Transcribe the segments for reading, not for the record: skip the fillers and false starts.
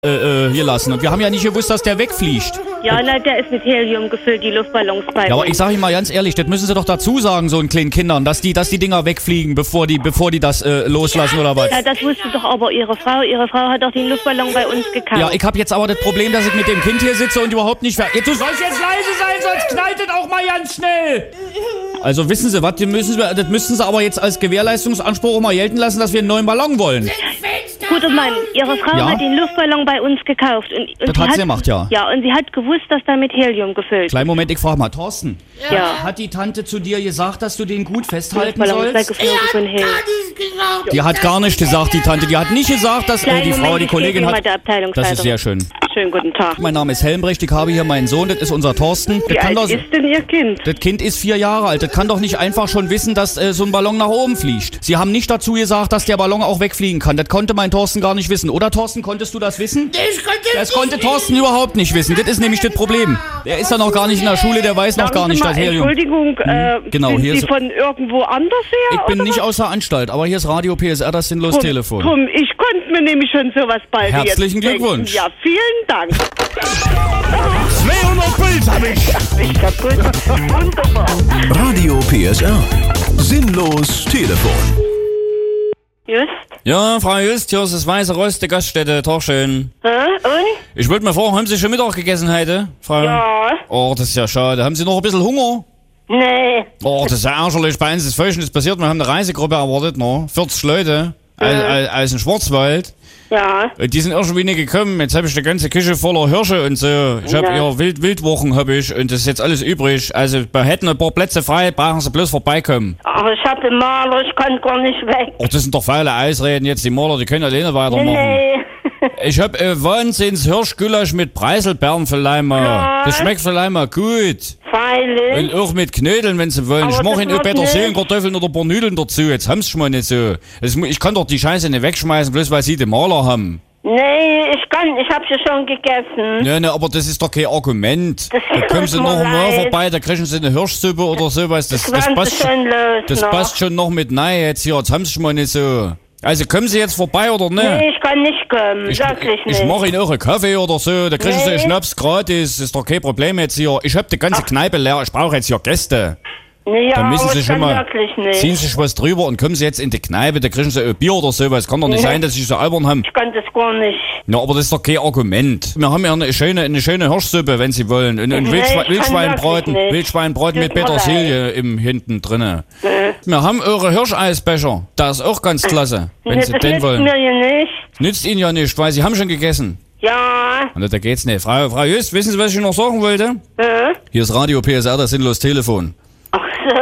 hier lassen. Und wir haben ja nicht gewusst, dass der wegfliegt. Ja, na, der ist mit Helium gefüllt, die Luftballons bei Ja, aber uns. ich sag Ihnen mal ganz ehrlich, das müssen Sie doch dazu sagen, so einen kleinen Kindern, dass die Dinger wegfliegen, bevor die das loslassen oder was. Ja, das wusste doch aber Ihre Frau. Ihre Frau hat doch den Luftballon bei uns gekauft. Ja, ich habe jetzt aber das Problem, dass ich mit dem Kind hier sitze und überhaupt nicht... Du sollst jetzt leise sein, sonst knallt es auch mal ganz schnell. Also wissen Sie was, das müssen Sie aber jetzt als Gewährleistungsanspruch auch mal gelten lassen, dass wir einen neuen Ballon wollen. Guter Mann, Ihre Frau Ja? hat den Luftballon bei uns gekauft. Und Das hat sie gemacht, ja. Ja, und sie hat gewusst, dass da mit Helium gefüllt ist. Kleinen Moment, ich frage mal, Thorsten. Ja. Hat die Tante zu dir gesagt, dass du den gut festhalten Luftballon ist sollst? weggeflogen von Helium. Die hat gar nicht gesagt, die Tante. Die hat nicht gesagt, dass Kleinen die Frau, Moment, die ich Kollegin gebe hat... mal der Abteilungsleiter. Das ist sehr schön. Schönen guten Tag. Mein Name ist Helmbrecht, ich habe hier meinen Sohn, das ist unser Thorsten. Wie alt ist denn Ihr Kind? Das Kind ist 4 Jahre alt. Das kann doch nicht einfach schon wissen, dass so ein Ballon nach oben fliegt. Sie haben nicht dazu gesagt, dass der Ballon auch wegfliegen kann. Das konnte mein Thorsten gar nicht wissen. Oder Thorsten, konntest du das wissen? Das konnte Thorsten überhaupt nicht wissen. Das ist nämlich das Problem. Der ist ja noch gar nicht in der Schule, der weiß noch gar nicht, dass Helium... Entschuldigung, Genau, sind hier Sie ist- von irgendwo anders her? Ich bin oder nicht was? außer Anstalt, aber hier ist Radio PSR, das sinnlos Telefon. Drum, ich konnte mir nämlich schon sowas bald Herzlichen jetzt denken. Glückwunsch. Ja, vielen Dank. 200 Puls hab ich. Ich kaputt. Wunderbar. Radio PSR. Sinnlos Telefon. Just? Ja, Frau Just, hier ist das Weiße Rost, die Gaststätte, Torschön. Und? Ich wollte mal fragen, haben Sie schon Mittag gegessen heute, Frau? Ja. Oh, das ist ja schade. Haben Sie noch ein bisschen Hunger? Nee. Oh, das ist ja ärgerlich. Bei uns ist Folgendes passiert. Wir haben eine Reisegruppe erwartet, ne? 40 Leute aus dem Schwarzwald. Ja. Und die sind irgendwie nicht gekommen. Jetzt habe ich die ganze Küche voller Hirsche und so. Ich habe Ja. Wildwochen habe ich und das ist jetzt alles übrig. Also wir hätten ein paar Plätze frei, brauchen Sie bloß vorbeikommen. Ach, ich hab den Maler, ich kann gar nicht weg. Oh, das sind doch faule Ausreden jetzt. Die Maler, die können alleine weitermachen. Nee. Ich hab Wahnsinns Hirschgulasch mit Preiselbeeren vielleicht mal. Ja. Das schmeckt vielleicht mal gut. Freilich. Und auch mit Knödeln, wenn Sie wollen. Aber Ich mache das Ihnen auch wird Petersilien, nicht. Kartoffeln oder ein paar Nudeln dazu. Jetzt haben Sie schon mal nicht so. Ich kann doch die Scheiße nicht wegschmeißen, bloß weil Sie den Maler haben. Nee, ich hab sie schon gegessen. Ja, ne, aber das ist doch kein Argument. Das Da kommen Sie tut noch mir mal leid. vorbei, da kriegen Sie eine Hirschsuppe oder sowas. Das Waren passt Sie schon los das noch? passt schon noch mit nein jetzt hier. Jetzt haben Sie schon mal nicht so. Also kommen Sie jetzt vorbei oder ne? Nee, ich kann nicht kommen, wirklich nicht. Ich mache Ihnen auch einen Kaffee oder so, da kriegen Sie einen Nee. Schnaps gratis, ist doch kein Problem jetzt hier. Ich hab die ganze Kneipe leer, ich brauche jetzt hier Gäste. Nee, ja, Da müssen aber Sie ich schon kann mal, wirklich nicht. ziehen Sie sich was drüber und kommen Sie jetzt in die Kneipe, da kriegen Sie ein Bier oder sowas. Kann doch nicht Nee. sein, dass Sie so albern haben. Ich kann das gar nicht. Ja, aber das ist doch kein Argument. Wir haben ja eine schöne Hirschsuppe, wenn Sie wollen. Und Nee, ich kann Wildschweinbraten, wirklich nicht. Wildschweinbraten mit Tut mir Petersilie im hinten drinne. Wir haben eure Hirscheisbecher, das ist auch ganz klasse, wenn Nee, Sie das den nützt wollen. mir hier nicht. Nützt Ihnen ja nicht, weil Sie haben schon gegessen. Ja. Und da geht's nicht. Frau Just, wissen Sie, was ich noch sagen wollte? Hier ist Radio PSR, das sinnlos Telefon. Ach so.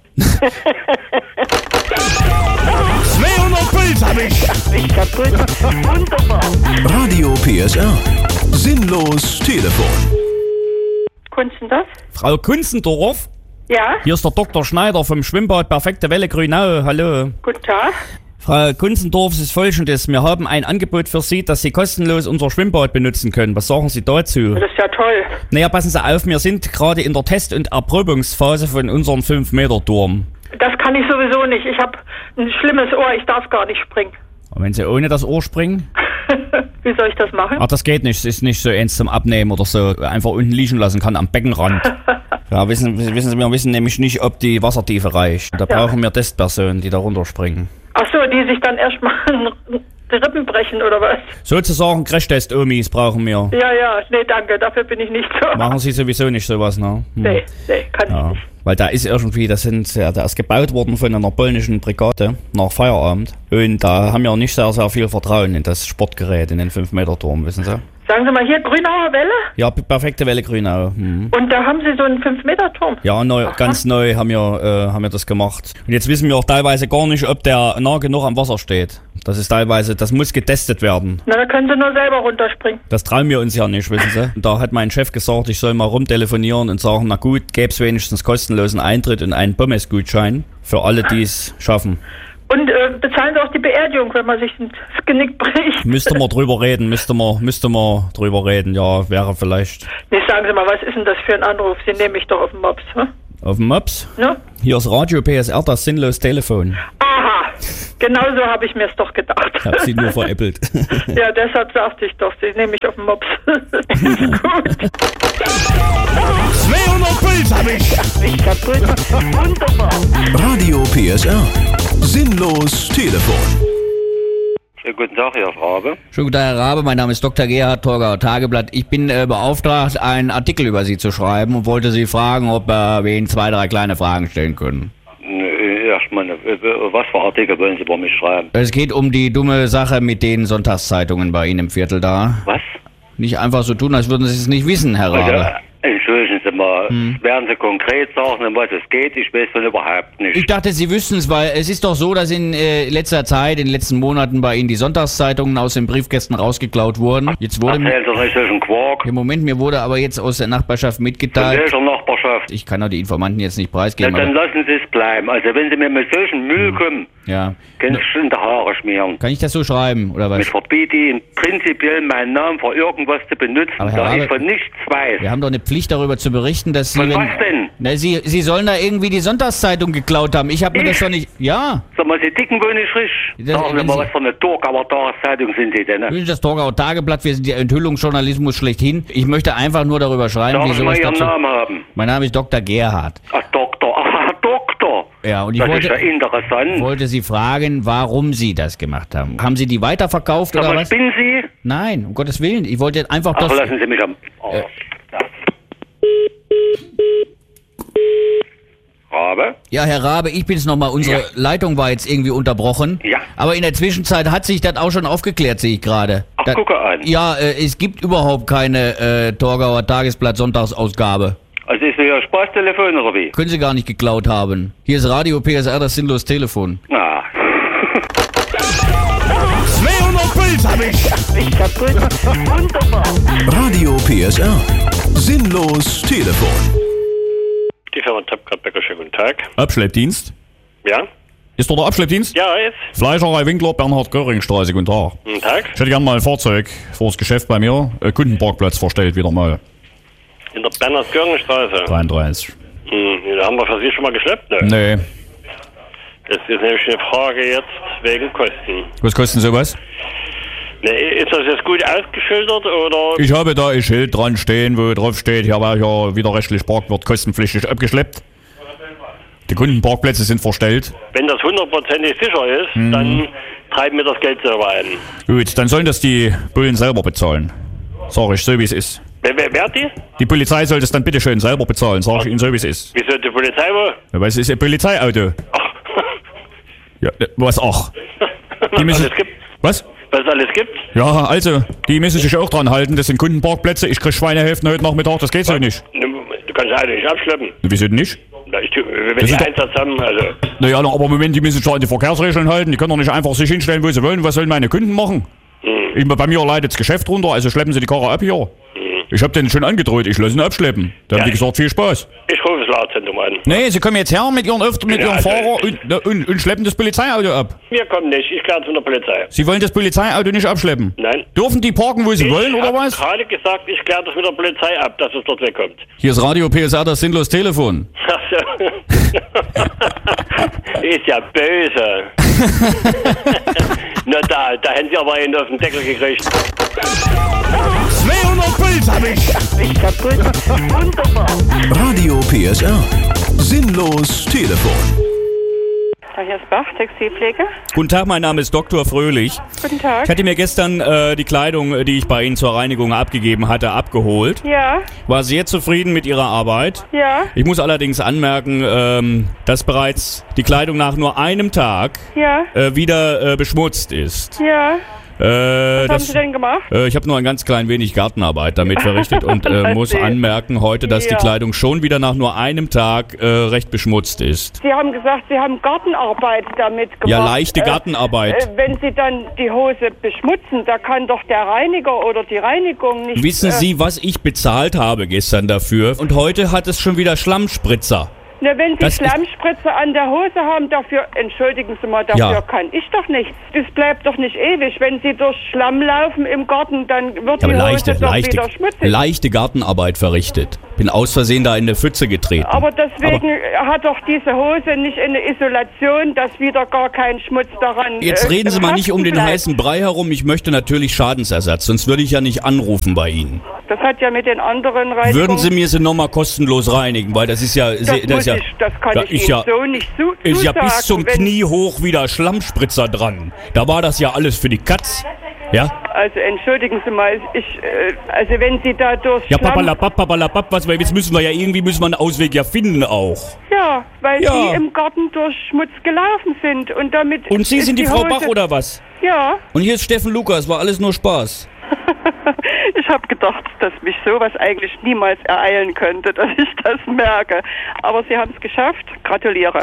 200 Puls hab ich. Ich kaputt. Wunderbar. Radio PSR. Sinnlos Telefon. Kunstendorf? Frau Kunzendorf, Ja. hier ist der Dr. Schneider vom Schwimmbad Perfekte Welle Grünau. Hallo. Guten Tag. Frau Kunzendorf, es ist folgendes. Wir haben ein Angebot für Sie, dass Sie kostenlos unser Schwimmbad benutzen können. Was sagen Sie dazu? Das ist ja toll. Naja, passen Sie auf, wir sind gerade in der Test- und Erprobungsphase von unserem 5-Meter-Turm. Das kann ich sowieso nicht. Ich habe ein schlimmes Ohr. Ich darf gar nicht springen. Und wenn Sie ohne das Ohr springen? Wie soll ich das machen? Ach, das geht nicht. Es ist nicht so eins zum Abnehmen oder so. Einfach unten liegen lassen kann am Beckenrand. Ja, wissen Sie, wir wissen nämlich nicht, ob die Wassertiefe reicht. Da brauchen wir Testpersonen, die da runterspringen. Ach so, die sich dann erstmal die Rippen brechen oder was? Sozusagen Crashtest-Omis brauchen wir. Ja, nee, danke. Dafür bin ich nicht so. Machen Sie sowieso nicht sowas, ne? Hm. Nee, kann ich Ja, nicht. weil da ist irgendwie, da ist gebaut worden von einer polnischen Brigade nach Feierabend. Und da haben wir nicht sehr, sehr viel Vertrauen in das Sportgerät, in den 5-Meter-Turm, wissen Sie? Sagen Sie mal, hier Grünauer Welle? Ja, perfekte Welle Grünau. Hm. Und da haben Sie so einen 5-Meter-Turm? Ja, ganz neu haben wir das gemacht. Und jetzt wissen wir auch teilweise gar nicht, ob der nah genug am Wasser steht. Das muss getestet werden. Na, da können Sie nur selber runterspringen. Das trauen wir uns ja nicht, wissen Sie. Und da hat mein Chef gesagt, ich soll mal rumtelefonieren und sagen, na gut, gäbe es wenigstens kostenlosen Eintritt und einen Pommes-Gutschein für alle, die es schaffen. Und bezahlen Sie auch die Beerdigung, wenn man sich ins Genick bricht? Müsste man drüber reden, ja, wäre vielleicht. Nee, sagen Sie mal, was ist denn das für ein Anruf? Sie nehmen mich doch auf den Mops, hm? Auf dem Mops? Ne? Hier ist Radio PSR, das sinnlos Telefon. Aha. Genau so habe ich mir es doch gedacht. Ich hab sie nur veräppelt. Ja, deshalb sagte ich doch, sie nehme ich auf den Mops. Gut. 200 Puls hab ich. Ich kaputt. Wunderbar. Radio PSR. Sinnlos Telefon. Schönen guten Tag, Herr Rabe. Schönen guten Tag, Herr Rabe. Mein Name ist Dr. Gerhard, Torgauer Tageblatt. Ich bin beauftragt, einen Artikel über Sie zu schreiben und wollte Sie fragen, ob wir Ihnen 2, 3 kleine Fragen stellen können. Erstmal, was für Artikel wollen Sie bei mir schreiben? Es geht um die dumme Sache mit den Sonntagszeitungen bei Ihnen im Viertel da. Was? Nicht einfach so tun, als würden Sie es nicht wissen, Herr Rabe. Entschuldigen Sie mal, werden Sie konkret sagen, um was es geht? Ich weiß von überhaupt nicht. Ich dachte, Sie wüssten es, weil es ist doch so, dass in letzter Zeit, in den letzten Monaten bei Ihnen die Sonntagszeitungen aus den Briefkästen rausgeklaut wurden. Jetzt wurde Erzählen Sie nicht solchen Quark. im Moment, mir wurde aber jetzt aus der Nachbarschaft Von mitgeteilt. welcher Nachbarschaft? Ich kann doch die Informanten jetzt nicht preisgeben, Dann aber lassen Sie es bleiben. Also wenn Sie mir mit solchen Müll kommen, ja. können Sie schon die Haare schmieren. Kann ich das so schreiben, oder Ich was? verbiete Ihnen prinzipiell meinen Namen für irgendwas zu benutzen, Aber Herr da ich Rabe, von nichts weiß. Wir haben doch eine Pflicht darüber zu berichten, dass Sie... Von was denn? Na, Sie sollen da irgendwie die Sonntagszeitung geklaut haben. Ich habe mir das doch nicht... Ja. Sag mal, Sie dicken wohl nicht frisch. Das- Sagen Sie mal, was für eine Torgauer Tageszeitung sind Sie denn? Ne? Das Torgauer Tageblatt, wir sind der Enthüllungsjournalismus schlechthin. Ich möchte einfach nur darüber schreiben, Darf wie ich mal sowas Ihren dazu... Namen haben? Mein Name ist Dr. Gerhard. Ach, Doktor. Ach, Herr Doktor. Ja, und ich Das ist ja wollte interessant. Sie fragen, warum Sie das gemacht haben. Haben Sie die weiterverkauft Sag oder mal, was? spinnen Sie? Nein, um Gottes Willen. Ich wollte einfach Ach, das... lassen Sie mich am... Oh, ja. Rabe? Ja, Herr Rabe, ich bin's nochmal. Unsere Leitung war jetzt irgendwie unterbrochen. Ja. Aber in der Zwischenzeit hat sich das auch schon aufgeklärt, sehe ich gerade. Ach, Das- gucke an. Ja, es gibt überhaupt keine Torgauer Tagesblatt Sonntagsausgabe. Also ist das Ihr Spaßtelefon oder wie? Können Sie gar nicht geklaut haben. Hier ist Radio PSR, das sinnlos Telefon. Ah. 200 Puls hab ich. Ich kaputt. Wunderbar. Radio PSR. Sinnlos Telefon. Die Firma Tapka-Becker, schönen guten Tag. Abschleppdienst? Ja? Ist dort der Abschleppdienst? Ja, jetzt. Fleischerei Winkler, Bernhard-Göring-Straße, guten Tag. Guten Tag. Ich hätte gerne mal ein Fahrzeug vor das Geschäft bei mir. Kundenparkplatz verstellt wieder mal. In der Bernhard-Göring-Straße. 33. Da haben wir für Sie schon mal geschleppt, ne? Nee. Das ist nämlich eine Frage jetzt wegen Kosten. Was kostet sowas? Ne, ist das jetzt gut ausgeschildert oder? Ich habe da ein Schild dran stehen, wo drauf steht, hier war ja widerrechtlich Parkwirt kostenpflichtig abgeschleppt. Die Kundenparkplätze sind verstellt. Wenn das 100%ig sicher ist, dann treiben wir das Geld selber ein. Gut, dann sollen das die Bullen selber bezahlen. Sag ich, so wie es ist. Wer hat die? Die Polizei soll das dann bitte schön selber bezahlen, sag ich Ihnen, so wie es ist. Wieso die Polizei wo? Ja, weil es ist ein Polizeiauto. Ja, was auch. Die müssen, alles gibt? was? Was es alles gibt? Ja, also, die müssen sich auch dran halten, das sind Kundenparkplätze, ich krieg Schweinehälften heute Nachmittag, das geht so nicht. Du kannst eine nicht abschleppen. Wieso denn nicht? Wenn Das die ist doch- Einsatz haben, also... Naja, aber Moment, die müssen sich an die Verkehrsregeln halten, die können doch nicht einfach sich hinstellen, wo sie wollen. Was sollen meine Kunden machen? Bei mir leidet das Geschäft runter, also schleppen sie die Karre ab hier. Ich hab denen schon angedroht, ich lasse ihn abschleppen. Da haben die gesagt, viel Spaß. Ich rufe das Lautzentrum an. Nee, sie kommen jetzt her mit ihren Ja, also- Fahrer und schleppen das Polizeiauto ab. Wir kommen nicht, ich kläre es von der Polizei. Sie wollen das Polizeiauto nicht abschleppen? Nein. Dürfen die parken, wo sie wollen, oder hab was? gerade gesagt, ich kläre das mit der Polizei ab, dass es dort wegkommt. Hier ist Radio PSR, das sinnlos Telefon. Ach so. Ist ja böse. Na da hätten Sie aber einen auf den Deckel gekriegt. 200 Puls hab ich. Ich kaputt. Wunderbar. Radio PSR. Sinnlos Telefon. Hier ist Bach, Textilpflege. Guten Tag, mein Name ist Dr. Fröhlich. Guten Tag. Ich hatte mir gestern die Kleidung, die ich bei Ihnen zur Reinigung abgegeben hatte, abgeholt. Ja, War sehr zufrieden mit Ihrer Arbeit. ja, Ich muss allerdings anmerken, dass bereits die Kleidung nach nur einem Tag ja, wieder beschmutzt ist. ja. Was haben Das, Sie denn gemacht? ich habe nur ein ganz klein wenig Gartenarbeit damit verrichtet und muss Verstehe. anmerken heute, dass die Ja. Kleidung schon wieder nach nur einem Tag recht beschmutzt ist. Sie haben gesagt, Sie haben Gartenarbeit damit gemacht. Ja, leichte Gartenarbeit. Wenn Sie dann die Hose beschmutzen, da kann doch der Reiniger oder die Reinigung nicht... Wissen Sie, was ich bezahlt habe gestern dafür? Und heute hat es schon wieder Schlammspritzer. Na, wenn Sie das ist- Schlammspritze an der Hose haben, dafür, entschuldigen Sie mal, dafür Ja. kann ich doch nichts. Das bleibt doch nicht ewig. Wenn Sie durch Schlamm laufen im Garten, dann wird Ich habe die Hose doch wieder schmutzig. leichte Gartenarbeit verrichtet. Bin aus Versehen da in eine Pfütze getreten. Aber deswegen hat doch diese Hose nicht eine Isolation, dass wieder gar kein Schmutz daran Jetzt reden Sie mal nicht um den bleibt. heißen Brei herum. Ich möchte natürlich Schadensersatz, sonst würde ich ja nicht anrufen bei Ihnen. Das hat ja mit den anderen Reinigungen... Würden Sie mir sie nochmal kostenlos reinigen, weil das ist ja... Das kann ich Ihnen so nicht zusagen. Ist ja bis zum wenn- Knie hoch wieder Schlammspritzer dran. Da war das ja alles für die Katz. Ja? Also entschuldigen Sie mal, also wenn Sie da durch Ja, Schlamm... papalapap, was, weil jetzt müssen wir einen Ausweg ja finden auch. Ja, weil Ja. Sie im Garten durch Schmutz gelaufen sind und damit... Und Sie ist sind die Frau Hose- Bach oder was? Ja, Und hier ist Steffen Lukas, war alles nur Spaß. ich habe gedacht, dass mich sowas eigentlich niemals ereilen könnte, dass ich das merke. Aber Sie haben es geschafft. Gratuliere.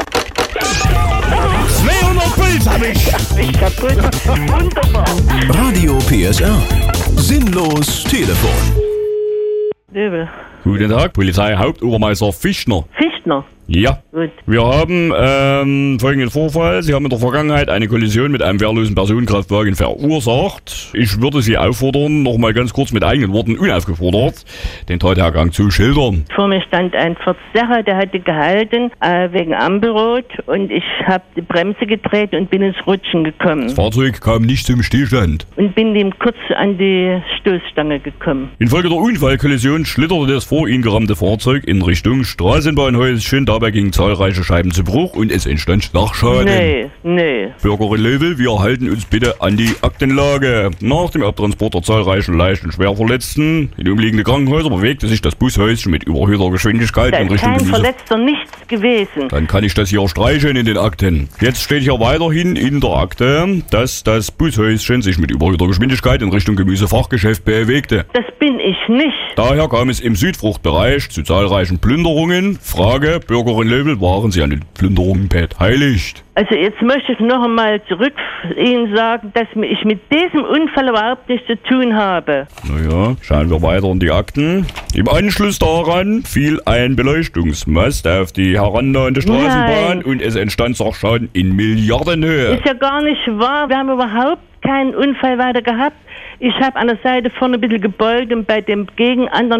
200 Puls hab ich. Ich kaputt. Wunderbar. Radio PSR. Sinnlos Telefon. Löbel. Guten Tag, Polizeihauptobermeister Fichtner. Fichtner. Ja. Gut. Wir haben folgenden Vorfall. Sie haben in der Vergangenheit eine Kollision mit einem wehrlosen Personenkraftwagen verursacht. Ich würde Sie auffordern, noch mal ganz kurz mit eigenen Worten unaufgefordert, den Tathergang zu schildern. Vor mir stand ein Verzerrer, der hatte gehalten wegen Ampelrot und ich habe die Bremse gedreht und bin ins Rutschen gekommen Das Fahrzeug kam nicht zum Stillstand. und bin dem kurz an die Stoßstange gekommen. Infolge der Unfallkollision schlitterte das vor ihn gerammte Fahrzeug in Richtung Straßenbahnhäuschen. Dabei gingen zahlreiche Scheiben zu Bruch und es entstand Sachschaden. Nee. Bürgerin Löwel, wir halten uns bitte an die Aktenlage. Nach dem Abtransport der zahlreichen leicht und schwer Verletzten in umliegende Krankenhäuser bewegte sich das Bushäuschen mit überhöhter Geschwindigkeit Da in ist Richtung kein Gemüse. Verletzter, nichts gewesen. Dann kann ich das hier streichen in den Akten. Jetzt steht hier weiterhin in der Akte, dass das Bushäuschen sich mit überhöhter Geschwindigkeit in Richtung Gemüsefachgeschäft bewegte. Das bin ich nicht. Daher kam es im Südfruchtbereich zu zahlreichen Plünderungen. Frage, Bürgerin Löwel, waren Sie an den Plünderungen beteiligt? Also jetzt möchte ich noch einmal zurück Ihnen sagen, dass ich mit diesem Unfall überhaupt nichts zu tun habe. Naja, schauen wir weiter in die Akten. Im Anschluss daran fiel ein Beleuchtungsmast auf die herannahende Straßenbahn Nein. und es entstand Sachschaden in Milliardenhöhe. Ist ja gar nicht wahr. Wir haben überhaupt keinen Unfall weiter gehabt. Ich habe an der Seite vorne ein bisschen gebeugt und bei dem gegen anderen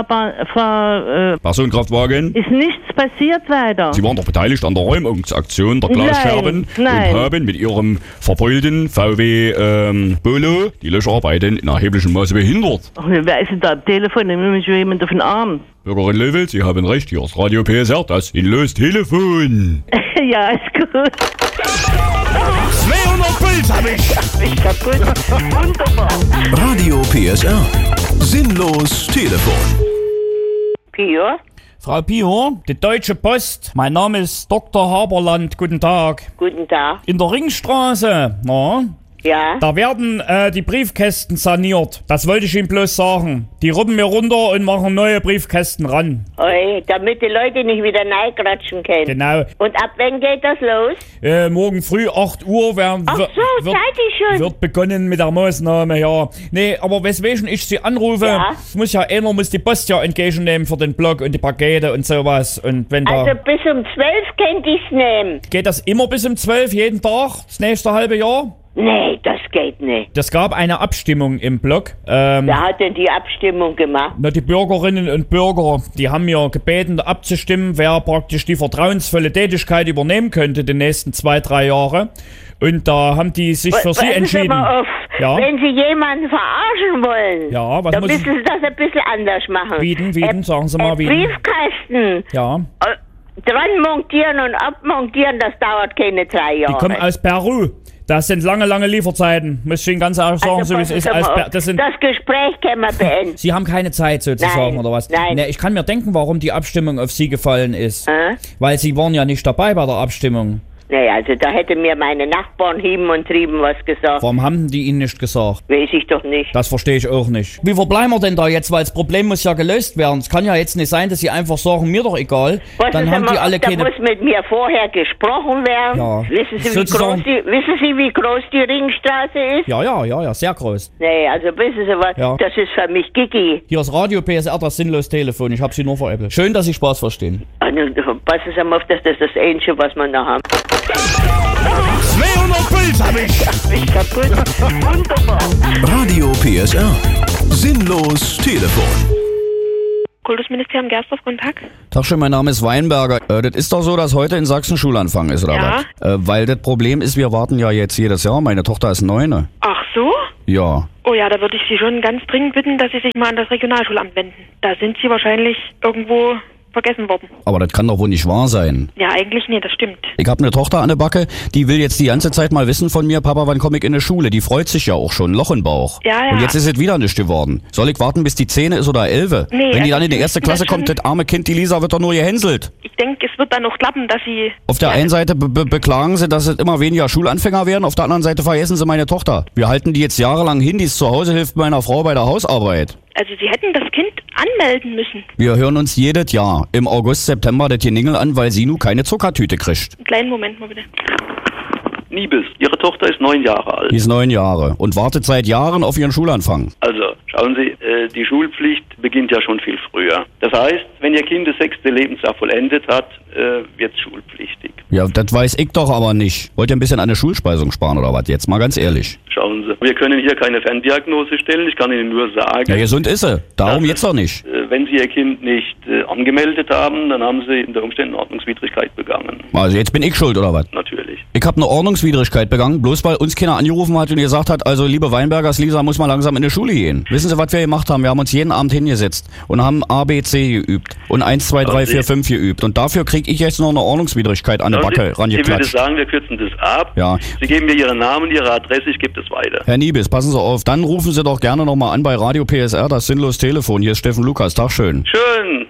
Personenkraftwagen? ist nichts passiert weiter. Sie waren doch beteiligt an der Räumungsaktion der Glasscherben Nein. und haben mit ihrem verbeulten VW Polo die Löscharbeiten in erheblichem Maße behindert. Ach, wer ist denn da am Telefon? Da nimmt mich jemand auf den Arm. Bürgerin Löwel, Sie haben recht, hier ist Radio PSR, das sinnlos Telefon. Ja, ist gut. 200 Puls hab ich. Ich kaputt. Wunderbar. Radio PSR. Sinnlos Telefon. Pio? Frau Pio, die Deutsche Post. Mein Name ist Dr. Haberland. Guten Tag. Guten Tag. In der Ringstraße, Ja, da werden die Briefkästen saniert. Das wollte ich Ihnen bloß sagen. Die rubben mir runter und machen neue Briefkästen ran. oi, damit die Leute nicht wieder neigratschen können. Genau. Und ab wann geht das los? Morgen früh 8 Uhr Ach so, zeitig schon. wird begonnen mit der Maßnahme, ja. Nee, aber weswegen ich Sie anrufe, Ja. einer muss die Post ja entgegennehmen für den Block und die Pakete und sowas. Und wenn da... Also bis um 12 könnte ich's nehmen. Geht das immer bis um 12, jeden Tag, das nächste halbe Jahr? Nee, das geht nicht. Das gab eine Abstimmung im Block. Wer hat denn die Abstimmung gemacht? Die Bürgerinnen und Bürger, die haben mir gebeten, abzustimmen, wer praktisch die vertrauensvolle Tätigkeit übernehmen könnte die nächsten 2-3 Jahre. Und da haben die sich für Sie Passen entschieden. mal auf. Ja. Wenn Sie jemanden verarschen wollen, Ja, was dann muss müssen ich... Sie das ein bisschen anders machen. Wieden, sagen Sie mal, Wieden. Briefkasten Ja, dran montieren und abmontieren, das dauert keine 3 Jahre. die kommen aus Peru. Das sind lange Lieferzeiten. Muss ich Ihnen ganz ehrlich sagen, so wie es passen ist. Sie mal auf. Das sind... Das Gespräch können wir beenden. Sie haben keine Zeit sozusagen, Nein, oder was? nein. Nee, ich kann mir denken, warum die Abstimmung auf Sie gefallen ist. Äh? Weil Sie waren ja nicht dabei bei der Abstimmung. Nee, also da hätte mir meine Nachbarn hieben und trieben was gesagt. Warum haben die Ihnen nicht gesagt? Weiß ich doch nicht. Das verstehe ich auch nicht. Wie verbleiben wir denn da jetzt? Weil das Problem muss ja gelöst werden. Es kann ja jetzt nicht sein, dass Sie einfach sagen, mir doch egal. Dann haben die alle da keine... muss mit mir vorher gesprochen werden. Ja. Wissen Sie, Sozusagen- wissen Sie, wie groß die Ringstraße ist? Ja, sehr groß. Nee, also wissen Sie was, Ja. das ist für mich Gigi. Hier ist Radio PSR, das sinnlos Telefon. Ich habe Sie nur veräppelt. Schön, dass Sie Spaß verstehen. Also, passen Sie mal auf, das ist das Einzige, was wir noch haben. 200 Puls hab ich. Ich kaputt. Wunderbar. Radio PSR. Sinnlos Telefon. Kultusministerium Gersdorf, guten Tag. Tag schön, mein Name ist Weinberger. Das ist doch so, dass heute in Sachsen Schulanfang ist, oder Ja. was? Weil das Problem ist, wir warten ja jetzt jedes Jahr. Meine Tochter ist 9. Ach so? Ja. Oh ja, da würde ich Sie schon ganz dringend bitten, dass Sie sich mal an das Regionalschulamt wenden. Da sind Sie wahrscheinlich irgendwo vergessen worden. Aber das kann doch wohl nicht wahr sein. Ja, eigentlich nee, das stimmt. Ich habe eine Tochter an der Backe, die will jetzt die ganze Zeit mal wissen von mir, Papa, wann komme ich in die Schule? Die freut sich ja auch schon, Loch im Bauch. Ja, ja. Und jetzt ist es wieder nichts geworden. Soll ich warten, bis die 10 ist oder 11? Nee, Wenn die dann also in die erste Sie müssen Klasse das kommt, schon- das arme Kind, die Lisa, wird doch nur gehänselt. Ich denke, es wird dann noch klappen, dass Sie... Auf der einen Seite beklagen sie, dass es immer weniger Schulanfänger werden, auf der anderen Seite vergessen sie meine Tochter. Wir halten die jetzt jahrelang hin, die ist zu Hause, hilft meiner Frau bei der Hausarbeit. Also Sie hätten das Kind anmelden müssen. Wir hören uns jedes Jahr im August, September das Geningel an, weil sie nu keine Zuckertüte kriegt. Einen kleinen Moment mal bitte. Niebes, Ihre Tochter ist 9 Jahre alt. Die ist 9 Jahre und wartet seit Jahren auf ihren Schulanfang. Also, schauen Sie, die Schulpflicht beginnt ja schon viel früher. Das heißt, wenn Ihr Kind das 6. Lebensjahr vollendet hat, wird es schulpflichtig. Ja, das weiß ich doch aber nicht. Wollt ihr ein bisschen an der Schulspeisung sparen oder was? Jetzt mal ganz ehrlich. Schauen Sie, wir können hier keine Ferndiagnose stellen. Ich kann Ihnen nur sagen, Ja, gesund ist sie. Darum jetzt doch nicht. wenn Sie Ihr Kind nicht angemeldet haben, dann haben Sie unter Umständen Ordnungswidrigkeit begangen. Also jetzt bin ich schuld oder was? Natürlich. Ich habe eine Ordnungswidrigkeit begangen, bloß weil uns keiner angerufen hat und gesagt hat, also liebe Weinbergers, Lisa muss mal langsam in die Schule gehen. Wissen Sie, was wir gemacht haben? Wir haben uns jeden Abend hingesetzt und haben A, B, C geübt und 1, 2, 3, 4, 5 geübt. Und dafür kriege ich jetzt noch eine Ordnungswidrigkeit an die Schauen Sie, Backe ich würde rangeklatscht. sagen, wir kürzen das ab. Ja. Sie geben mir Ihren Namen, Ihre Adresse, ich gebe das weiter. Herr Niebes, passen Sie auf, dann rufen Sie doch gerne nochmal an bei Radio PSR, das sinnlos Telefon. Hier ist Steffen Lukas, Tag schön. Schön.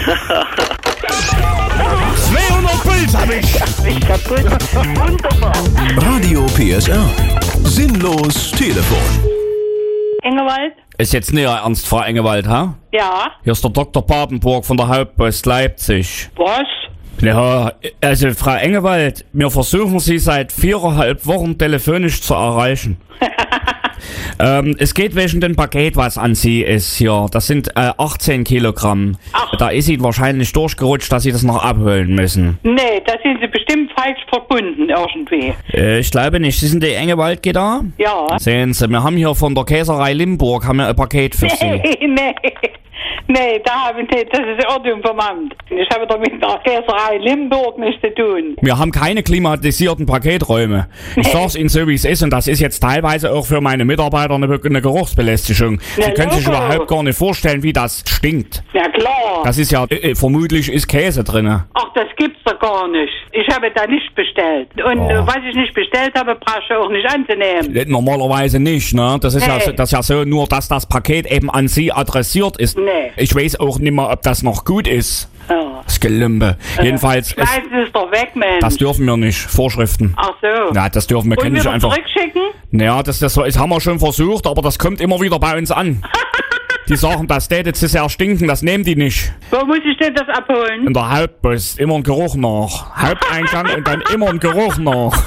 200 Puls hab ich. Ist kaputt. Wunderbar. Radio PSR. Sinnlos Telefon. Engewald? Ist jetzt nicht ernst, Frau Engewald, ha? Ja. Hier ist der Dr. Papenburg von der Hauptpost Leipzig. Was? Ja, also Frau Engewald, wir versuchen Sie seit 4,5 Wochen telefonisch zu erreichen. Es geht wegen dem Paket, was an Sie ist hier. Das sind 18 Kilogramm. Ach. Da ist Ihnen wahrscheinlich durchgerutscht, dass Sie das noch abholen müssen. Nee, da sind Sie bestimmt falsch verbunden irgendwie. Ich glaube nicht. Sie sind die Engewald, geht da? Ja. Sehen Sie, wir haben hier von der Käserei Limburg haben wir ein Paket für Sie. Nee, da habe ich nicht. Das ist Ordnung vom Amt. Ich habe doch mit der Käserei Limburg nichts zu tun. Wir haben keine klimatisierten Paketräume. Ich sag's Ihnen so, wie es ist, und das ist jetzt teilweise auch für meine Mitarbeiter eine Geruchsbelästigung. Sie Ja, können sich Logo. überhaupt gar nicht vorstellen, wie das stinkt. Ja klar. Das ist ja, vermutlich ist Käse drinne. Ach, das gibt's doch gar nicht. Ich habe da nicht bestellt. Und was ich nicht bestellt habe, brauchst du auch nicht anzunehmen. Normalerweise nicht, ne? Das ist, Nee. das ist ja so, nur dass das Paket eben an Sie adressiert ist. Nee. Ich weiß auch nicht mehr, ob das noch gut ist. Ja. Das Gelümbe. Jedenfalls, Schmeißen Sie es doch weg, Mensch. das dürfen wir nicht. Vorschriften. Ach so. Ja, das dürfen wir. Und Können nicht wieder einfach. zurückschicken? Naja, das haben wir schon versucht, aber das kommt immer wieder bei uns an. Die sagen, das täte zu sehr stinken, das nehmen die nicht. Wo muss ich denn das abholen? In der Hauptpost immer ein Geruch nach. Haupteingang und dann immer ein Geruch nach.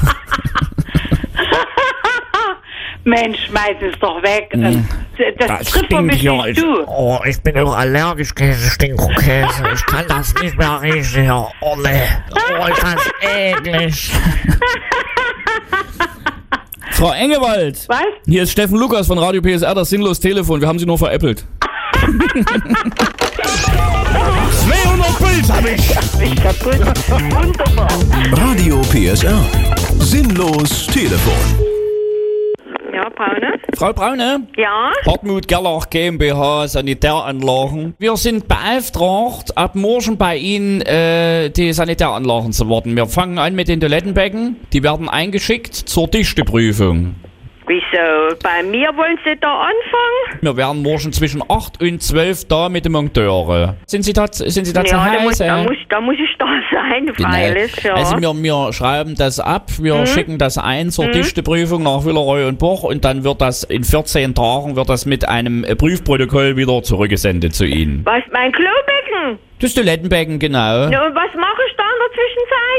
Mensch, schmeiß es doch weg. Das Das trifft doch mich ja. nicht zu. Oh, ich bin auch allergisch gegen Stinkokäse. Ich kann das nicht mehr riechen, Herr Olle. Oh, ist das eklig. Frau Engewald. Was? Hier ist Steffen Lukas von Radio PSR, das sinnlos Telefon. Wir haben Sie nur veräppelt. 200 Puls hab ich. Ist kaputt. Wunderbar. Radio PSR. Sinnlos Telefon. Ja, Braune? Frau Braune? Ja? Hartmut Gerlach GmbH, Sanitäranlagen. Wir sind beauftragt, ab morgen bei Ihnen die Sanitäranlagen zu warten. Wir fangen an mit den Toilettenbecken. Die werden eingeschickt zur Dichteprüfung. Wieso? Bei mir wollen Sie da anfangen? Wir werden morgen zwischen 8 und 12 da mit den Monteuren. Sind Sie da zu Ja, Hause? da muss ich da sein, freilich, ja. Also wir schreiben das ab, wir schicken das ein zur Dichteprüfung nach Villeroy und Boch und dann wird das in 14 Tagen mit einem Prüfprotokoll wieder zurückgesendet zu Ihnen. Was, mein Klobecken? Das Toilettenbecken, genau. Ja, und was mache ich da in der Zwischenzeit?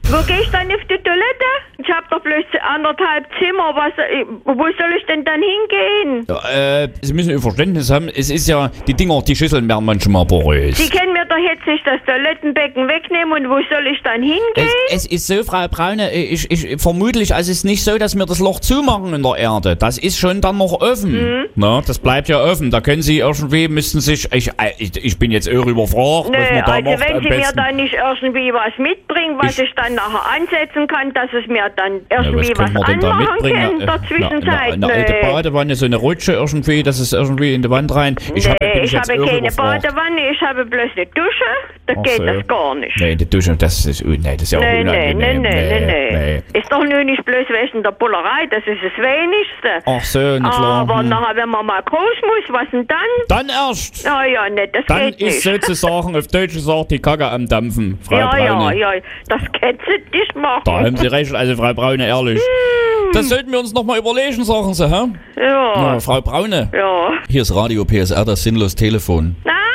Wo gehe ich dann auf die Toilette? Ich habe doch bloß 1,5 Zimmer. Wo soll ich denn dann hingehen? Ja, Sie müssen Ihr Verständnis haben. Es ist ja, die Schüsseln werden manchmal porös. Sie können mir doch jetzt nicht das Toilettenbecken wegnehmen und wo soll ich dann hingehen? Es ist so, Frau Braune, vermutlich, also es ist nicht so, dass wir das Loch zumachen in der Erde. Das ist schon dann noch offen. Na, das bleibt ja offen. Da können Sie irgendwie, müssten sich, ich bin jetzt irre überfragt, was man da also macht. wenn Sie mir dann nicht irgendwie was mitbringen, was ich dann nachher ansetzen kann, dass es mir dann irgendwie was anmachen kann in der Zwischenzeit. Eine alte Badewanne, so eine Rutsche irgendwie, das ist irgendwie in die Wand rein. Ich habe keine Badewanne, ich habe bloß eine Dusche, da geht das gar nicht. Nee, die Dusche, das ist ja auch unangenehm. Nee. Ist doch nur nicht bloß wegen der Bullerei, das ist das Wenigste. Ach so, na klar. Aber nachher, wenn man mal groß muss, was denn dann? Dann erst. Ja, nicht, das dann geht nicht. Dann ist sozusagen, auf Deutsch gesagt, die Kacke am Dampfen, Frau Braune. Ja, das kannst du nicht machen. Da haben Sie recht, also Frau Braune, ehrlich. Das sollten wir uns nochmal überlegen, sagen Sie, hä? Ja. Na, Frau Braune. Ja. Hier ist Radio PSR, das sinnlos Telefon.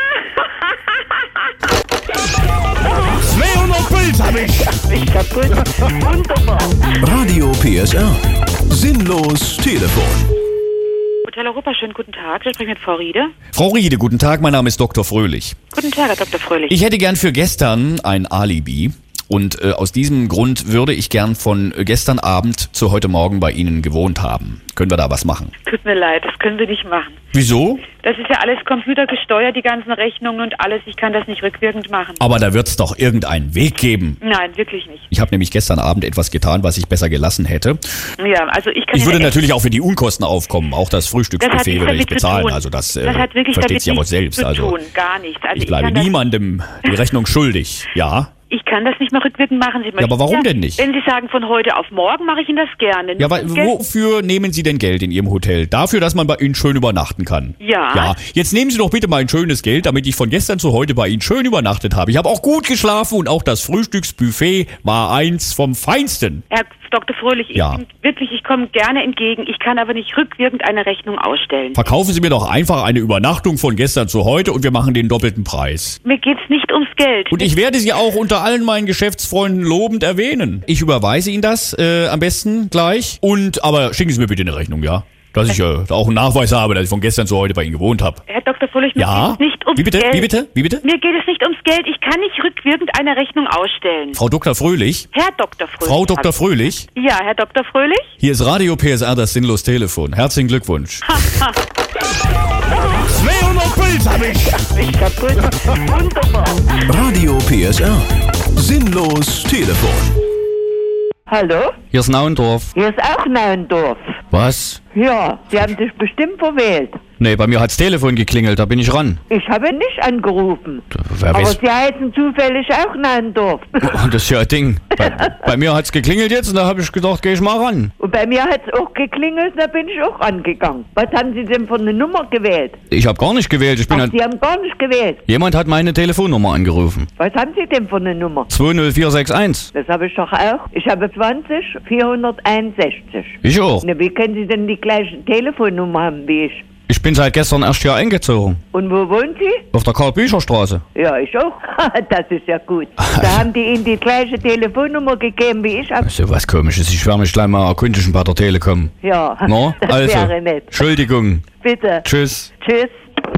200 Puls hab ich. Ich kaputt. Wunderbar. Radio PSR. Sinnlos Telefon. Hotel Europa, schönen guten Tag. Ich spreche mit Frau Riede. Frau Riede, guten Tag, mein Name ist Dr. Fröhlich. Guten Tag, Herr Dr. Fröhlich. Ich hätte gern für gestern ein Alibi. Und aus diesem Grund würde ich gern von gestern Abend zu heute Morgen bei Ihnen gewohnt haben. Können wir da was machen? Tut mir leid, das können Sie nicht machen. Wieso? Das ist ja alles computergesteuert, die ganzen Rechnungen und alles. Ich kann das nicht rückwirkend machen. Aber da wird's doch irgendeinen Weg geben. Nein, wirklich nicht. Ich habe nämlich gestern Abend etwas getan, was ich besser gelassen hätte. Ja, also ich kann... Ich würde natürlich auch für die Unkosten aufkommen. Auch das Frühstücksbuffet würde ich bezahlen. Also das hat wirklich versteht sich ja wohl selbst. Zu tun. Gar nichts. Also ich bleibe niemandem die Rechnung schuldig. Ja? Ich kann das nicht mehr rückwirkend machen. Sie ja, aber warum denn nicht? Wenn Sie sagen, von heute auf morgen mache ich Ihnen das gerne. Ja, aber wofür nehmen Sie denn Geld in Ihrem Hotel? Dafür, dass man bei Ihnen schön übernachten kann. Ja. Jetzt nehmen Sie doch bitte mein schönes Geld, damit ich von gestern zu heute bei Ihnen schön übernachtet habe. Ich habe auch gut geschlafen und auch das Frühstücksbuffet war eins vom Feinsten. Herr Dr. Fröhlich, ich komme gerne entgegen. Ich kann aber nicht rückwirkend eine Rechnung ausstellen. Verkaufen Sie mir doch einfach eine Übernachtung von gestern zu heute und wir machen den doppelten Preis. Mir geht's nicht ums Geld. Und ich werde Sie auch unter allen meinen Geschäftsfreunden lobend erwähnen. Ich überweise Ihnen das am besten gleich. Aber schicken Sie mir bitte eine Rechnung, ja? Dass ich auch einen Nachweis habe, dass ich von gestern zu heute bei Ihnen gewohnt habe. Herr Dr. Fröhlich, mir geht es nicht ums Geld. Wie bitte? Mir geht es nicht ums Geld. Ich kann nicht rückwirkend eine Rechnung ausstellen. Frau Dr. Fröhlich? Herr Dr. Fröhlich. Frau Dr. Fröhlich? Ja, Herr Dr. Fröhlich? Hier ist Radio PSR, das sinnlos Telefon. Herzlichen Glückwunsch. 200 Puls hab ich. Ich kaputt. Wunderbar. Radio PSR. Sinnlos Telefon. Hallo? Hier ist Nauendorf. Hier ist auch Nauendorf. Was? Ja, Sie haben sich bestimmt verwählt. Nee, bei mir hat's Telefon geklingelt, da bin ich ran. Ich habe nicht angerufen. Wer aber weiß? Sie heißen zufällig auch Nauendorf. Oh, das ist ja ein Ding. Bei mir hat's geklingelt jetzt und da habe ich gedacht, geh ich mal ran. Und bei mir hat's auch geklingelt, da bin ich auch rangegangen. Was haben Sie denn für eine Nummer gewählt? Ich habe gar nicht gewählt. Sie haben gar nicht gewählt. Jemand hat meine Telefonnummer angerufen. Was haben Sie denn für eine Nummer? 20461. Das habe ich doch auch. Ich habe 20 461. Ich auch. Na, wie können Sie denn die gleiche Telefonnummer haben wie ich? Ich bin seit gestern erst hier eingezogen. Und wo wohnen Sie? Auf der Karl-Bücher-Straße. Ja, ich auch. Das ist ja gut. Da haben die Ihnen die gleiche Telefonnummer gegeben wie ich. Das ist ja was Komisches. Ich werde mich gleich mal erkundigen bei der Telekom. Ja, no? das Also, wäre nett. Entschuldigung. Bitte. Tschüss. Tschüss.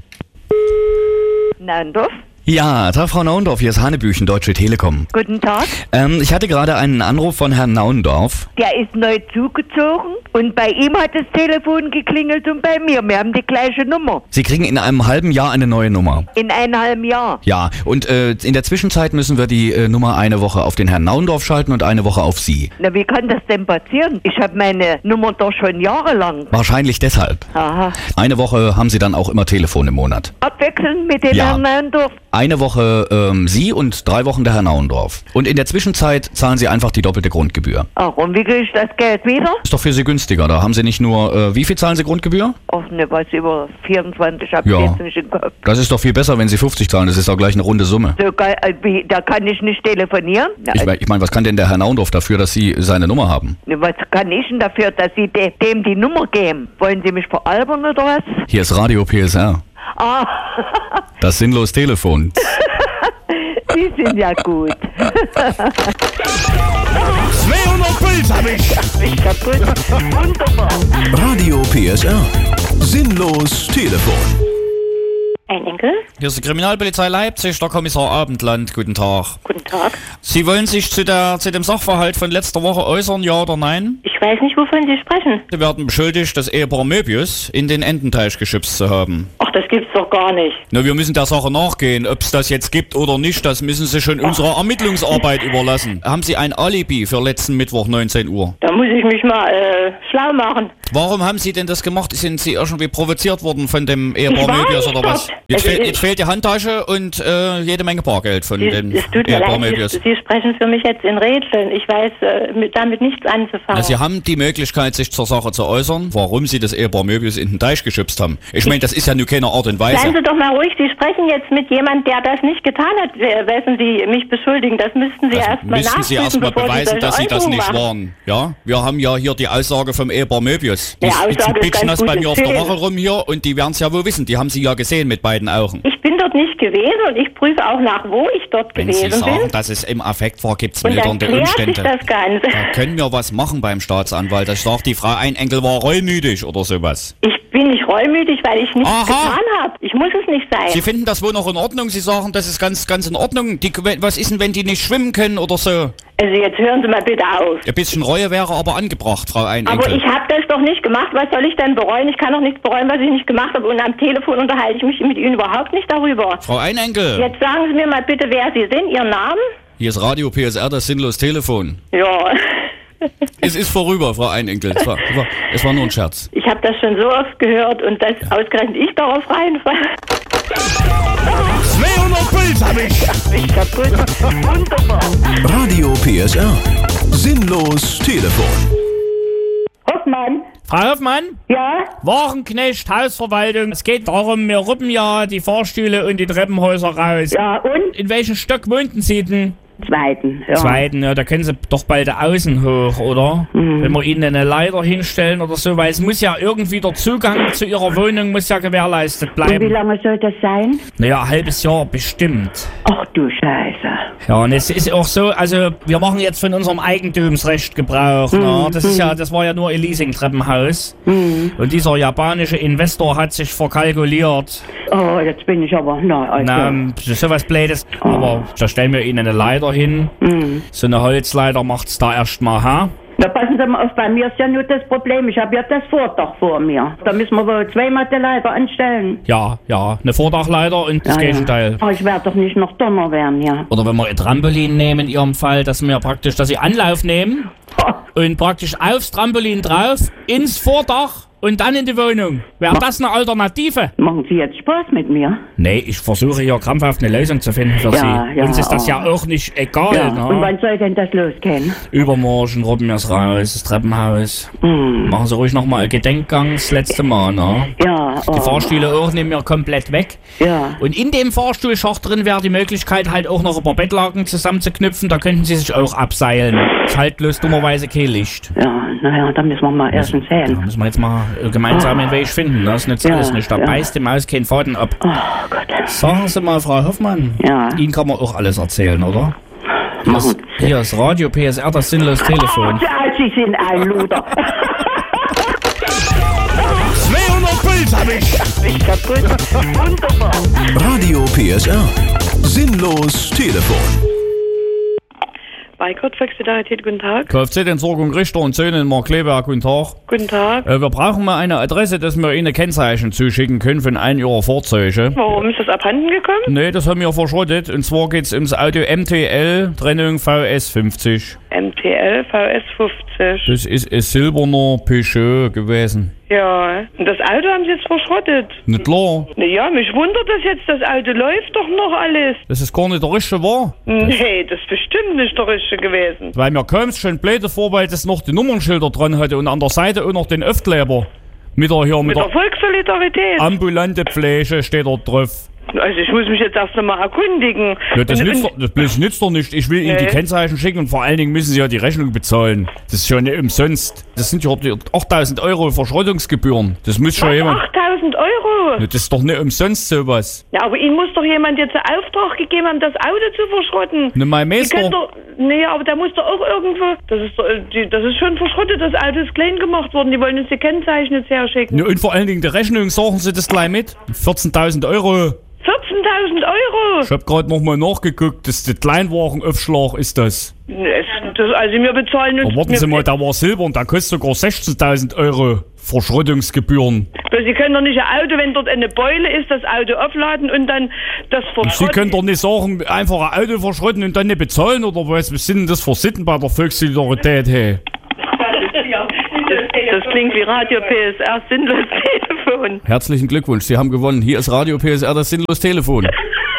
Nauendorf? Ja, Tag Frau Nauendorf, hier ist Hanebüchen, Deutsche Telekom. Guten Tag. Ich hatte gerade einen Anruf von Herrn Nauendorf. Der ist neu zugezogen und bei ihm hat das Telefon geklingelt und bei mir. Wir haben die gleiche Nummer. Sie kriegen in einem halben Jahr eine neue Nummer. In einem halben Jahr? Ja, und in der Zwischenzeit müssen wir die Nummer eine Woche auf den Herrn Nauendorf schalten und eine Woche auf Sie. Na, wie kann das denn passieren? Ich habe meine Nummer doch schon jahrelang. Wahrscheinlich deshalb. Aha. Eine Woche haben Sie dann auch immer Telefon im Monat. Abwechselnd mit dem Herrn Nauendorf? Eine Woche Sie und 3 Wochen der Herr Nauendorf. Und in der Zwischenzeit zahlen Sie einfach die doppelte Grundgebühr. Ach, und wie kriege ich das Geld wieder? Ist doch für Sie günstiger. Da haben Sie nicht nur, wie viel zahlen Sie Grundgebühr? Ach ne, was über 24 habe ich jetzt nicht im Kopf. Das ist doch viel besser, wenn Sie 50 zahlen. Das ist auch gleich eine runde Summe. So, da kann ich nicht telefonieren? Ich meine, was kann denn der Herr Nauendorf dafür, dass Sie seine Nummer haben? Was kann ich denn dafür, dass Sie dem die Nummer geben? Wollen Sie mich veralbern oder was? Hier ist Radio PSR. Ah. Das sinnlos Telefon. Sie sind ja gut. Puls hab ich. Ich kaputt. Wunderbar. Radio PSR. Sinnlos Telefon. Ein Enkel? Hier ist die Kriminalpolizei Leipzig, der Kommissar Abendland. Guten Tag. Guten Tag. Sie wollen sich zu dem Sachverhalt von letzter Woche äußern, ja oder nein? Ich weiß nicht, wovon Sie sprechen. Sie werden beschuldigt, das Ehepaar Möbius in den Ententeich geschubst zu haben. Ach, das gibt's doch gar nicht. Na, wir müssen der Sache nachgehen. Ob es das jetzt gibt oder nicht, das müssen Sie schon unserer Ermittlungsarbeit überlassen. Haben Sie ein Alibi für letzten Mittwoch 19 Uhr? Da muss ich mich mal schlau machen. Warum haben Sie denn das gemacht? Sind Sie irgendwie provoziert worden von dem Ehepaar Möbius oder was? Jetzt fehlt die Handtasche und jede Menge Bargeld von dem Ehepaar Möbius. Sie sprechen für mich jetzt in Rätseln. Ich weiß damit nichts anzufangen. Na, Sie haben die Möglichkeit, sich zur Sache zu äußern, warum Sie das Ehepaar Möbius in den Teich geschubst haben. Ich meine, das ist ja nur keine Art und Weise. Seien Sie doch mal ruhig. Sie sprechen jetzt mit jemandem, der das nicht getan hat. Wessen Sie mich beschuldigen, das müssten Sie erstmal nachprüfen, Sie erstmal beweisen, dass Sie das nicht waren. Ja, wir haben ja hier die Aussage vom Ehepaar Möbius. Die pitchen das bei mir auf der Wache rum hier und die werden es ja wohl wissen. Die haben Sie ja gesehen mit beiden Augen. Ich bin dort nicht gewesen und ich prüfe auch nach, wo ich dort gewesen bin. Wenn Sie sagen, dass es im Affekt war, gibt es mildernde Umstände. Das Ganze. Da können wir was machen beim Staatsanwalt. Ich sage, die Frau Einenkel war reumütig oder sowas. Ich bin nicht reumütig, weil ich nichts getan habe. Ich muss es nicht sein. Sie finden das wohl noch in Ordnung? Sie sagen, das ist ganz in Ordnung. Was ist denn, wenn die nicht schwimmen können oder so? Also jetzt hören Sie mal bitte auf. Ein bisschen Reue wäre aber angebracht, Frau Einenkel. Aber ich habe das doch nicht gemacht. Was soll ich denn bereuen? Ich kann doch nichts bereuen, was ich nicht gemacht habe. Und am Telefon unterhalte ich mich mit Ihnen überhaupt nicht darüber. Frau Einenkel. Jetzt sagen Sie mir mal bitte, wer Sie sind, Ihren Namen. Hier ist Radio PSR, das Sinnlos Telefon. Ja. Es ist vorüber, Frau Einenkel. Es war nur ein Scherz. Ich habe das schon so oft gehört und dass ausgerechnet ich darauf reinfalle. 200 Puls hab ich. Ich kaputt. Wunderbar. Radio PSR. Sinnlos Telefon. Hoffmann. Frau Hoffmann? Ja? Wagenknecht, Hausverwaltung. Es geht darum, wir ruppen ja die Fahrstühle und die Treppenhäuser raus. Ja, und? In welchem Stock wohnten Sie denn? Zweiten, ja. Zweiten, ja, da können Sie doch bald außen hoch, oder? Mhm. Wenn wir Ihnen eine Leiter hinstellen oder so, weil es muss ja irgendwie der Zugang zu Ihrer Wohnung muss ja gewährleistet bleiben. Und wie lange soll das sein? Naja, ein halbes Jahr bestimmt. Ach du Scheiße. Ja, und es ist auch so, also wir machen jetzt von unserem Eigentumsrecht Gebrauch. Ne? Das war ja nur ein Leasing-Treppenhaus. Und dieser japanische Investor hat sich verkalkuliert. Oh, jetzt bin ich aber... Sowas Blödes. Aber da stellen wir Ihnen eine Leiter hin. So eine Holzleiter macht's da erstmal, ha? Na, passen Sie mal auf, bei mir ist ja nur das Problem, ich habe ja das Vordach vor mir. Da müssen wir wohl zweimal die Leiter anstellen. Ja, eine Vordachleiter und das Gegenteil. Aber ich werde doch nicht noch dünner werden, ja. Oder wenn wir ein Trampolin nehmen in Ihrem Fall, dass Sie Anlauf nehmen und praktisch aufs Trampolin drauf, ins Vordach und dann in die Wohnung. Wäre das eine Alternative? Machen Sie jetzt Spaß mit mir? Nee, ich versuche hier krampfhaft eine Lösung zu finden für Sie. Ja, uns ist das ja auch nicht egal. Ja. Ne? Und wann soll denn das losgehen? Übermorgen robben wir es raus, das Treppenhaus. Machen Sie ruhig nochmal einen Gedenkgang, das letzte Mal, ne? Ja. Die Fahrstühle auch nehmen wir komplett weg. Ja. Und in dem Fahrstuhlschacht drin wäre die Möglichkeit, halt auch noch ein paar Bettlaken zusammenzuknüpfen. Da könnten Sie sich auch abseilen. Ist halt bloß dummerweise kein Licht. Ja, naja, da müssen wir mal erstens sehen. Da müssen wir jetzt mal gemeinsam einen Weg finden. Das nützt alles nicht. Da beißt die Maus keinen Faden ab. Oh Gott. Sagen Sie mal, Frau Hoffmann. Ja. Ihnen kann man auch alles erzählen, oder? Hier ist Radio PSR, das Sinnlos Telefon. Sie sind ein Luder. 200 Puls hab ich. Ich kaputt. Wunderbar. Radio PSR. Sinnlos Telefon. Beikert, Volkssolidarität, guten Tag. Kfz-Entsorgung Richter und Söhne in Markleberg, guten Tag. Guten Tag. Wir brauchen mal eine Adresse, dass wir Ihnen Kennzeichen zuschicken können von einem Ihrer Fahrzeuge. Warum ist das abhanden gekommen? Nee, das haben wir verschrottet. Und zwar geht's ums Auto MTL, Trennung VS50. MTL VS50. Das ist ein silberner Peugeot gewesen. Ja, und das Auto haben Sie jetzt verschrottet? Nicht klar. Naja, mich wundert das jetzt, das Auto läuft doch noch alles. Das ist gar nicht der richtige war. Nee, das ist bestimmt nicht der richtige gewesen. Weil mir kommt's schon blöde vor, weil das noch die Nummernschilder dran hatte und an der Seite auch noch den Öftkleber. Mit der Volkssolidarität. Ambulante Pflege steht dort drauf. Also ich muss mich jetzt erst einmal erkundigen. Ja, das nützt doch nicht. Ich will Ihnen die Kennzeichen schicken und vor allen Dingen müssen Sie ja die Rechnung bezahlen. Das ist ja nicht umsonst. Das sind ja 8.000 € Verschrottungsgebühren. Das muss schon jemand... 8.000 €? Auto. Das ist doch nicht umsonst sowas. Ja, aber Ihnen muss doch jemand jetzt einen Auftrag gegeben haben, das Auto zu verschrotten. Ne, mein Meister. Nee, aber der muss doch auch irgendwo... Das ist schon verschrottet, das Auto ist klein gemacht worden. Die wollen uns die Kennzeichen jetzt herschicken. Ne, und vor allen Dingen die Rechnung, sagen Sie das gleich mit? 14.000 Euro. 14.000 Euro? Ich hab gerade nochmal nachgeguckt, das ist der Kleinwagenaufschlag ist das. Also wir bezahlen uns... Aber warten Sie mal, der war Silber und der kostet sogar 16.000 Euro Verschrottungsgebühren. Aber Sie können doch nicht ein Auto, wenn dort eine Beule ist, das Auto aufladen und dann das verschrotten. Sie können doch nicht sagen, einfach ein Auto verschrotten und dann nicht bezahlen, oder was sind denn das für Sitten bei der Volkssolidarität, hey? Das klingt wie Radio PSR sinnlos Telefon. Herzlichen Glückwunsch, Sie haben gewonnen. Hier ist Radio PSR, das sinnlos Telefon.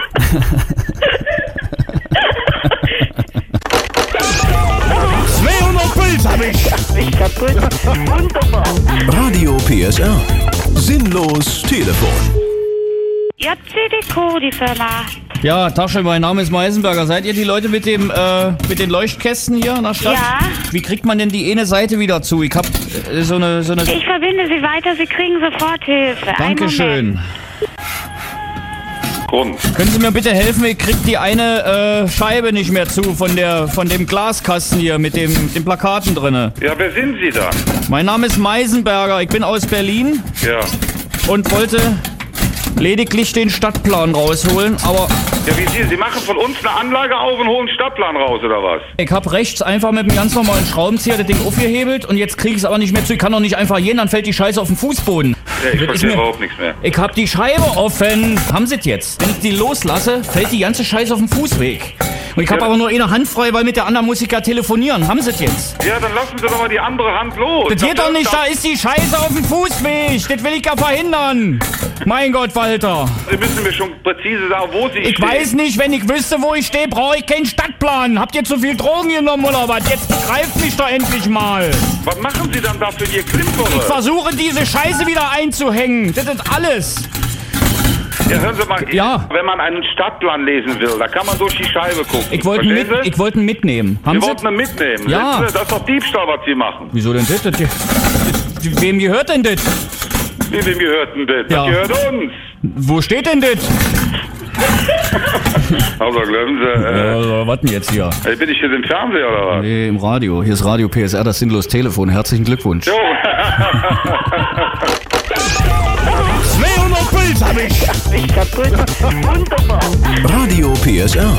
200 Puls hab ich. Kaputt. Wunderbar. Radio PSR. Sinnlos Telefon. Ja, CDK, die Firma. Ja, Tasche, mein Name ist Meisenberger. Seid ihr die Leute mit den Leuchtkästen hier in der Stadt? Ja. Wie kriegt man denn die eine Seite wieder zu? Ich hab so eine... Ich verbinde Sie weiter, Sie kriegen sofort Hilfe. Dankeschön. Grund. Können Sie mir bitte helfen? Ich krieg die eine Scheibe nicht mehr zu von dem Glaskasten hier mit den Plakaten drinne. Ja, wer sind Sie da? Mein Name ist Meisenberger. Ich bin aus Berlin. Ja. Und wollte lediglich den Stadtplan rausholen, aber... Ja, Sie machen von uns eine Anlage auf und holen einen Stadtplan raus, oder was? Ich hab rechts einfach mit einem ganz normalen Schraubenzieher das Ding aufgehebelt und jetzt krieg ich es aber nicht mehr zu. Ich kann doch nicht einfach gehen, dann fällt die Scheiße auf den Fußboden. Ja, ich verstehe überhaupt nichts mehr. Ich hab die Scheibe offen. Haben Sie es jetzt? Wenn ich die loslasse, fällt die ganze Scheiße auf den Fußweg. Und ich habe aber nur eine Hand frei, weil mit der anderen muss ich ja telefonieren. Haben Sie es jetzt? Ja, dann lassen Sie doch mal die andere Hand los. Das geht doch nicht, da ist die Scheiße auf dem Fußweg. Das will ich ja verhindern. Mein Gott, Walter. Sie müssen mir schon präzise sagen, wo Sie stehen. Ich weiß nicht, wenn ich wüsste, wo ich stehe, brauche ich keinen Stadtplan. Habt ihr zu viel Drogen genommen oder was? Jetzt begreift mich doch endlich mal. Was machen Sie dann da für Ihr Klimpere? Ich versuche, diese Scheiße wieder einzuhängen. Das ist alles. Ja, hören Sie mal, wenn man einen Stadtplan lesen will, da kann man durch die Scheibe gucken. Ich wollte ihn mitnehmen. Sie wollten ihn mitnehmen? Ja. Das ist doch Diebstahl, was Sie machen. Wieso denn das? Wem gehört denn das? Wem gehört denn das? Ja. Das gehört uns. Wo steht denn das? Also, glauben Sie, was denn jetzt hier? Bin ich hier im Fernseher, oder was? Nee, im Radio. Hier ist Radio PSR, das sinnlos Telefon. Herzlichen Glückwunsch. Jo. 200 Puls hab ich. Kaputt. Wunderbar. Radio PSR.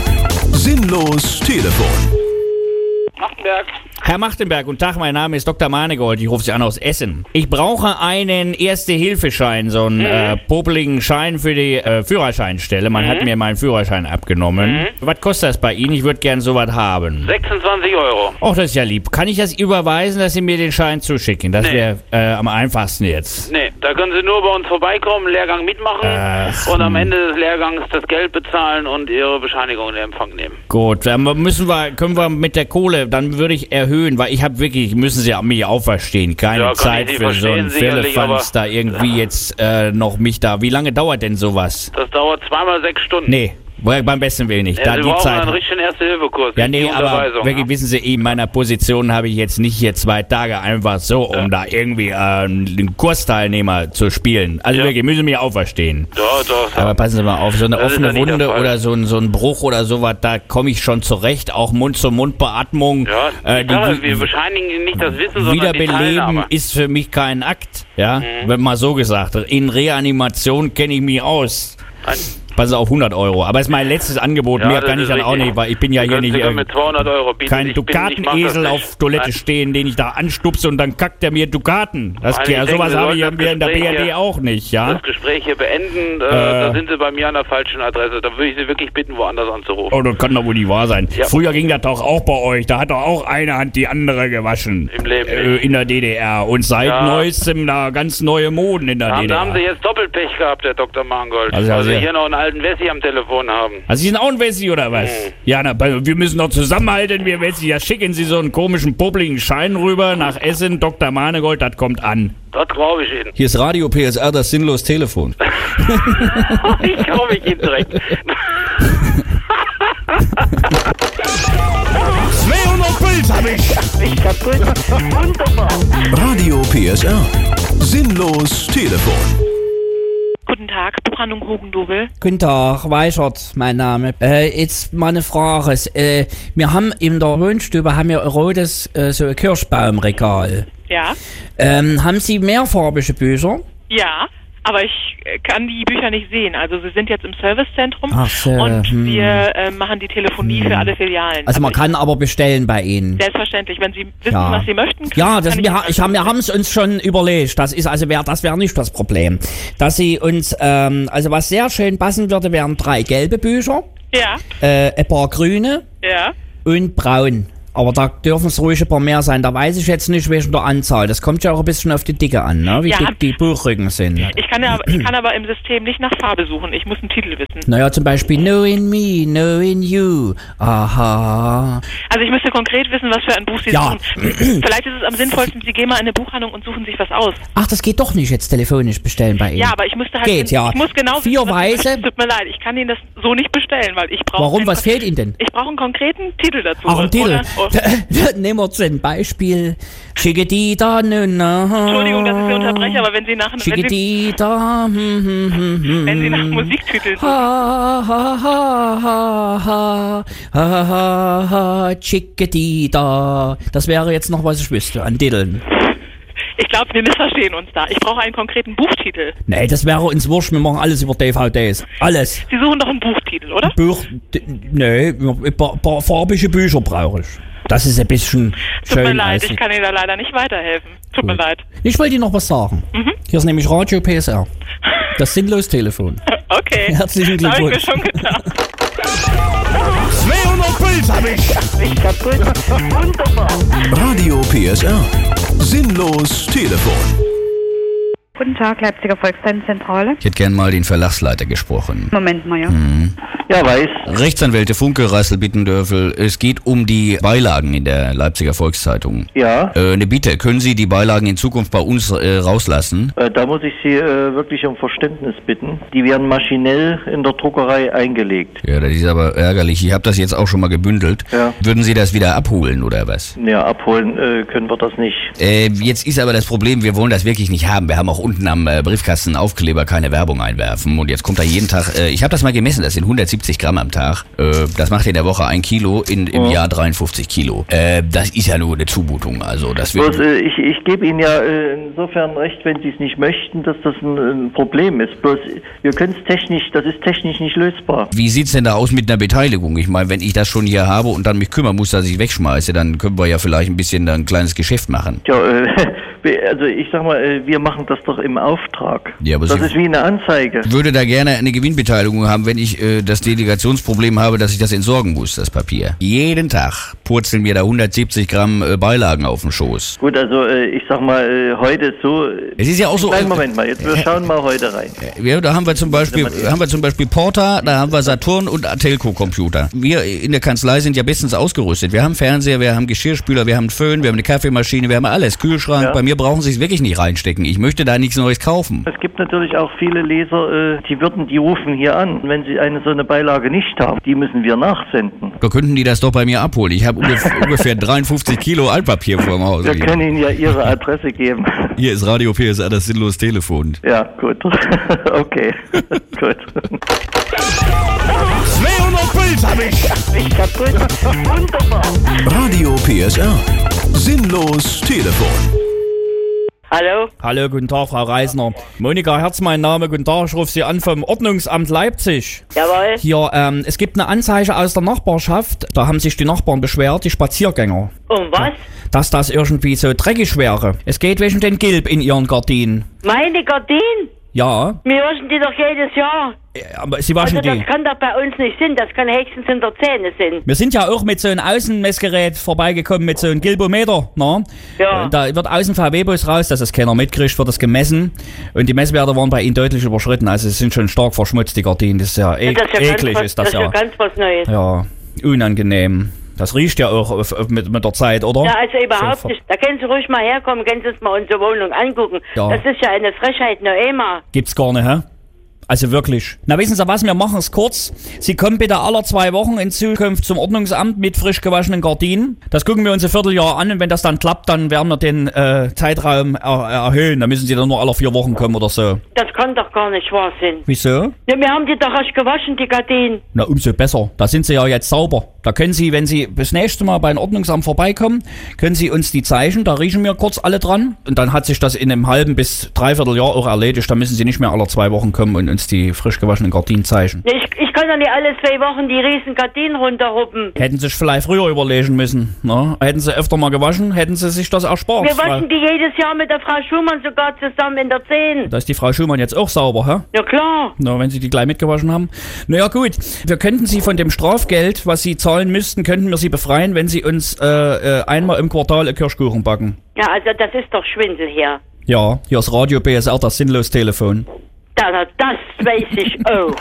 Sinnlos Telefon. Machtenberg. Herr Machtenberg, guten Tag, mein Name ist Dr. Manegold, ich rufe Sie an aus Essen. Ich brauche einen Erste-Hilfe-Schein, so einen popeligen Schein für die Führerscheinstelle. Man hat mir meinen Führerschein abgenommen. Was kostet das bei Ihnen? Ich würde gern sowas haben. 26 Euro. Och, das ist ja lieb. Kann ich das überweisen, dass Sie mir den Schein zuschicken? Das wäre am einfachsten jetzt. Nee, da können Sie nur bei uns vorbeikommen, Lehrgang mitmachen und am Ende des Lehrgangs das Geld bezahlen und Ihre Bescheinigung in Empfang nehmen. Gut, dann können wir mit der Kohle, dann würde ich erhöhen, weil ich habe wirklich, müssen Sie mich auch verstehen, keine Zeit für so einen Firlefanz da irgendwie jetzt noch mich da. Wie lange dauert denn sowas? Das dauert 2x6 Stunden. Nee. Beim besten Willen nicht. Ja, da Sie die brauchen Zeit. einen richtigen Erste-Hilfe-Kurs. Ja, nee, aber wirklich, wissen Sie, in meiner Position habe ich jetzt nicht hier 2 Tage einfach so, um da irgendwie einen Kursteilnehmer zu spielen. Also wirklich, müssen Sie mich auch verstehen. Doch. Aber passen Sie mal auf, so eine Das offene ist ja nicht Wunde der Fall. oder so ein Bruch oder sowas, da komme ich schon zurecht. Auch Mund-zu-Mund-Beatmung. Ja, wir bescheinigen nicht das Wissen, sondern die Wiederbeleben Teilnahme. ist für mich kein Akt. Ja, wird mal so gesagt. In Reanimation kenne ich mich aus. Passen Sie auf 100 Euro. Aber das ist mein letztes Angebot. Mehr kann ich dann auch nicht, weil ich bin ja hier nicht mit 200 Euro bieten. kein Dukatenesel auf Toilette stehen, den ich da anstupse und dann kackt er mir Dukaten. Sowas habe ich ja in der BRD auch nicht, ja? Das Gespräch hier beenden, da sind Sie bei mir an der falschen Adresse. Da würde ich Sie wirklich bitten, woanders anzurufen. Oh, das kann doch wohl nicht wahr sein. Ja. Früher ging das doch auch bei euch. Da hat doch auch eine Hand die andere gewaschen. Im Leben nicht. In der DDR. Und seit neuestem da ganz neue Moden in der DDR. Da haben Sie jetzt Doppelpech gehabt, Herr Dr. Mangold. Weil Sie hier noch einen alten Wessi am Telefon haben. Also Sie sind auch ein Wessi oder was? Ja, wir müssen doch zusammenhalten, wir Wessi. Ja, schicken Sie so einen komischen, popeligen Schein rüber nach Essen. Dr. Manegold, das kommt an. Das glaube ich Ihnen. Hier ist Radio PSR, das sinnlos Telefon. Ich glaube ich Ihnen direkt. 200 Puls hab ich. Kaputt. Wunderbar. Radio PSR. Sinnlos Telefon. Guten Buchhandlung Hugendubel. Guten Tag, Weichert, mein Name. Jetzt mal eine Frage. Wir haben in der Wohnstube ein rotes so ein Kirschbaumregal. Ja. Haben Sie mehrfarbige Bücher? Ja, aber ich kann die Bücher nicht sehen. Also sie sind jetzt im Servicezentrum Ach so, und wir machen die Telefonie für alle Filialen. Also man kann aber bestellen bei Ihnen. Selbstverständlich, wenn Sie wissen, was Sie möchten. Ja, wir haben es uns schon überlegt. Das ist also das wäre nicht das Problem. Dass Sie uns, also was sehr schön passen würde, wären 3 gelbe Bücher. Ja. Ein paar grüne. Ja. Und braun. Aber da dürfen es ruhig ein paar mehr sein. Da weiß ich jetzt nicht wegen der Anzahl. Das kommt ja auch ein bisschen auf die Dicke an, ne? Wie dick die Buchrücken sind. Ich kann aber im System nicht nach Farbe suchen. Ich muss einen Titel wissen. Naja, zum Beispiel Knowing Me, Knowing You. Aha. Also ich müsste konkret wissen, was für ein Buch Sie suchen. Vielleicht ist es am sinnvollsten, Sie gehen mal in eine Buchhandlung und suchen sich was aus. Ach, das geht doch nicht jetzt telefonisch bestellen bei Ihnen. Ja, aber ich müsste halt... Geht, ja. Ich muss genau 4 Weiße. Tut mir leid, ich kann Ihnen das so nicht bestellen, weil ich brauche... Warum? Was fehlt Ihnen denn? Ich brauche einen konkreten Titel dazu. Ach, einen Titel. Nehmen wir zum Beispiel Chiquitita, Entschuldigung, dass ich Sie unterbreche, aber wenn Sie nach Chiquitita, wenn Sie nach Musiktiteln suchen. Chiquitita. Das wäre jetzt noch, was ich wüsste, an Titeln. Ich glaube, wir missverstehen uns da. Ich brauche einen konkreten Buchtitel. Nee, das wäre uns wurscht. Wir machen alles über DVDs. Alles. Sie suchen doch einen Buchtitel, oder? Nee, ein paar farbige Bücher brauche ich. Das ist ein bisschen schön. Tut mir leid, ich kann Ihnen da leider nicht weiterhelfen. Tut mir leid. Ich wollte Ihnen noch was sagen. Hier ist nämlich Radio PSR. Das Sinnlos-Telefon. Okay. Herzlichen Glückwunsch. Das habe ich mir schon gedacht. 200 Puls hab ich. Ich kaputt. Wunderbar. Radio PSR. Sinnlos Telefon. Guten Tag, Leipziger Volkszentrale. Ich hätte gern mal den Verlagsleiter gesprochen. Moment mal, ja. Ja, weiß. Rechtsanwälte Funke, Rassel, Bittendörfel. Es geht um die Beilagen in der Leipziger Volkszeitung. Ja. Eine Bitte, können Sie die Beilagen in Zukunft bei uns rauslassen? Da muss ich Sie wirklich um Verständnis bitten. Die werden maschinell in der Druckerei eingelegt. Ja, das ist aber ärgerlich. Ich habe das jetzt auch schon mal gebündelt. Ja. Würden Sie das wieder abholen oder was? Ja, abholen können wir das nicht. Jetzt ist aber das Problem, wir wollen das wirklich nicht haben. Wir haben auch unten am Briefkasten Aufkleber, keine Werbung einwerfen. Und jetzt kommt da jeden Tag, ich habe das mal gemessen, das sind 170 Gramm am Tag. Das macht in der Woche 1 Kilo, im Jahr 53 Kilo. Das ist ja nur eine Zumutung. Also das wird. Bloß, ich gebe Ihnen ja insofern recht, wenn Sie es nicht möchten, dass das ein Problem ist. Bloß wir können es technisch, das ist technisch nicht lösbar. Wie sieht's denn da aus mit einer Beteiligung? Ich meine, wenn ich das schon hier habe und dann mich kümmern muss, dass ich wegschmeiße, dann können wir ja vielleicht ein bisschen ein kleines Geschäft machen. Tja, also ich sag mal, wir machen das doch im Auftrag. Ja, aber das ist wie eine Anzeige. Ich würde da gerne eine Gewinnbeteiligung haben, wenn ich das Delegationsproblem habe, dass ich das entsorgen muss, das Papier. Jeden Tag purzeln mir da 170 Gramm Beilagen auf den Schoß. Gut, also ich sag mal, heute ist so... Es ist ja auch so... Kleinen Moment mal, jetzt wir schauen mal heute rein. Ja, da haben wir zum Beispiel Porta, da haben wir Saturn und Atelco-Computer. Wir in der Kanzlei sind ja bestens ausgerüstet. Wir haben Fernseher, wir haben Geschirrspüler, wir haben einen Föhn, wir haben eine Kaffeemaschine, wir haben alles. Kühlschrank, ja. Bei mir brauchen Sie es wirklich nicht reinstecken. Ich möchte da nichts Neues kaufen. Es gibt natürlich auch viele Leser, die rufen hier an. Wenn sie so eine Beilage nicht haben, die müssen wir nachsenden. Da könnten die das doch bei mir abholen. Ich habe ungefähr 53 Kilo Altpapier vor dem Haus. Wir können Ihnen ja Ihre Adresse geben. Hier ist Radio PSR, das sinnlos Telefon. Ja, gut. Okay, gut. 200 Puls hab ich kaputt. Wunderbar. Radio PSR. Sinnlos Telefon. Hallo? Hallo, guten Tag, Frau Reisner. Monika Herz, mein Name. Guten Tag, ich rufe Sie an vom Ordnungsamt Leipzig. Jawohl. Hier, es gibt eine Anzeige aus der Nachbarschaft. Da haben sich die Nachbarn beschwert, die Spaziergänger. Um was? Dass das irgendwie so dreckig wäre. Es geht wegen den Gilb in Ihren Gardinen. Meine Gardinen? Ja. Wir waschen die doch jedes Jahr. Aber Sie waschen also die. Das kann doch bei uns nicht sein, das kann höchstens in der Zähne sein. Wir sind ja auch mit so einem Außenmessgerät vorbeigekommen, mit so einem Gilbometer, ne? Ja. Da wird aus dem VW-Bus raus, dass es keiner mitkriegt, wird das gemessen. Und die Messwerte waren bei Ihnen deutlich überschritten, also es sind schon stark verschmutzt, die Gardinen. Das ist ja, eklig, ist das ja. Das ist ja ganz was Neues. Ja, unangenehm. Das riecht ja auch mit der Zeit, oder? Ja, also überhaupt nicht. Da können Sie ruhig mal herkommen, können Sie uns mal unsere Wohnung angucken. Ja. Das ist ja eine Frechheit, noch immer. Gibt's gar nicht, hä? Also wirklich. Na, wissen Sie was, wir machen es kurz. Sie kommen bitte alle 2 Wochen in Zukunft zum Ordnungsamt mit frisch gewaschenen Gardinen. Das gucken wir uns ein Vierteljahr an und wenn das dann klappt, dann werden wir den Zeitraum erhöhen. Da müssen Sie dann nur alle 4 Wochen kommen oder so. Das kann doch gar nicht wahr sein. Wieso? Ja, wir haben die doch erst gewaschen, die Gardinen. Na, umso besser. Da sind Sie ja jetzt sauber. Da können Sie, wenn Sie das nächste Mal beim Ordnungsamt vorbeikommen, können Sie uns die zeichnen. Da riechen wir kurz alle dran. Und dann hat sich das in einem halben bis 3/4 Jahr auch erledigt. Da müssen Sie nicht mehr alle 2 Wochen kommen und uns die frisch gewaschenen Gardinen zeichnen. Ja, ich kann doch nicht alle 2 Wochen die riesen Gardinen runterruppen. Hätten Sie sich vielleicht früher überlegen müssen. Ne? Hätten Sie öfter mal gewaschen, hätten Sie sich das erspart. Wir waschen die jedes Jahr mit der Frau Schumann sogar zusammen in der 10. Da ist die Frau Schumann jetzt auch sauber, hä? Ja, klar. Na, wenn Sie die gleich mitgewaschen haben. Naja, gut. Wir könnten Sie von dem Strafgeld, was Sie zahlen müssten, könnten wir Sie befreien, wenn Sie uns einmal im Quartal einen Kirschkuchen backen. Ja, also das ist doch Schwindel hier. Ja, hier ist Radio BSR, das Sinnlos-Telefon. Das weiß ich auch.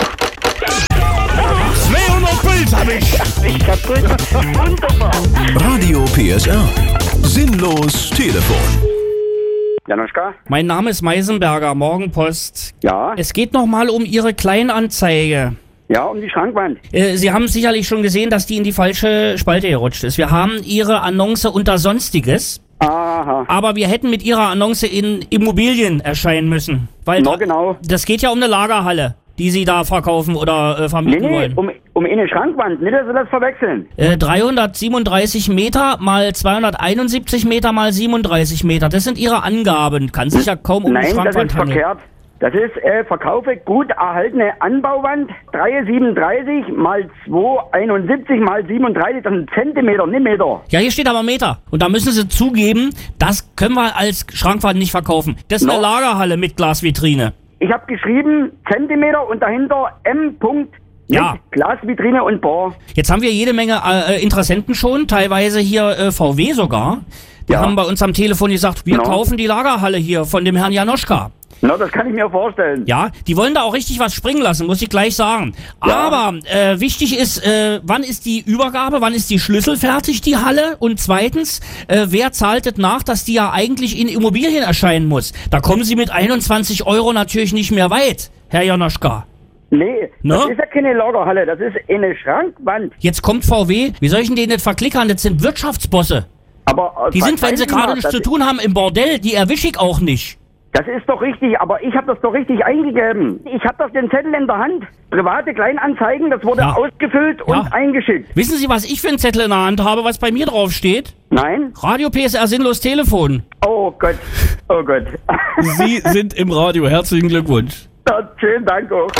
200 Puls hab ich. Ich kaputt. Wunderbar. Radio PSR. Sinnlos Telefon. Janoschka? Mein Name ist Meisenberger, Morgenpost. Ja? Es geht nochmal um Ihre Kleinanzeige. Ja, um die Schrankwand. Sie haben sicherlich schon gesehen, dass die in die falsche Spalte gerutscht ist. Wir haben Ihre Annonce unter Sonstiges. Aha. Aber wir hätten mit Ihrer Annonce in Immobilien erscheinen müssen. Weil genau. Das geht ja um eine Lagerhalle, die Sie da verkaufen oder vermieten wollen. Um eine Schrankwand, nicht, dass Sie das verwechseln. 337 Meter mal 271 Meter mal 37 Meter. Das sind Ihre Angaben. Kann sich ja kaum um eine Schrankwand handeln. Nein, das ist verkehrt. Das ist, verkaufe gut erhaltene Anbauwand, 337 mal 271 mal 37, das sind Zentimeter, nicht Meter. Ja, hier steht aber Meter. Und da müssen Sie zugeben, das können wir als Schrankwand nicht verkaufen. Das ist eine Lagerhalle mit Glasvitrine. Ich habe geschrieben Zentimeter und dahinter M. Ja. Mit Glasvitrine und Bohr. Jetzt haben wir jede Menge Interessenten schon, teilweise hier VW sogar. Die haben bei uns am Telefon gesagt, wir kaufen die Lagerhalle hier von dem Herrn Janoschka. Na, das kann ich mir vorstellen. Ja, die wollen da auch richtig was springen lassen, muss ich gleich sagen. Ja. Aber wichtig ist, wann ist die Übergabe, wann ist die Schlüssel fertig, die Halle? Und zweitens, wer zahlt nach, dass die ja eigentlich in Immobilien erscheinen muss? Da kommen Sie mit 21 € natürlich nicht mehr weit, Herr Janoschka. Nee, das ist ja keine Lagerhalle, das ist eine Schrankwand. Jetzt kommt VW, wie soll ich denn den nicht verklickern? Das sind Wirtschaftsbosse. Aber die sind, wenn sie gerade nichts zu tun haben, im Bordell, die erwische ich auch nicht. Das ist doch richtig, aber ich habe das doch richtig eingegeben. Ich habe doch den Zettel in der Hand. Private Kleinanzeigen, das wurde ausgefüllt und eingeschickt. Wissen Sie, was ich für einen Zettel in der Hand habe, was bei mir drauf steht? Nein. Radio PSR Sinnlos Telefon. Oh Gott, oh Gott. Sie sind im Radio, herzlichen Glückwunsch. Ja, schönen Dank auch.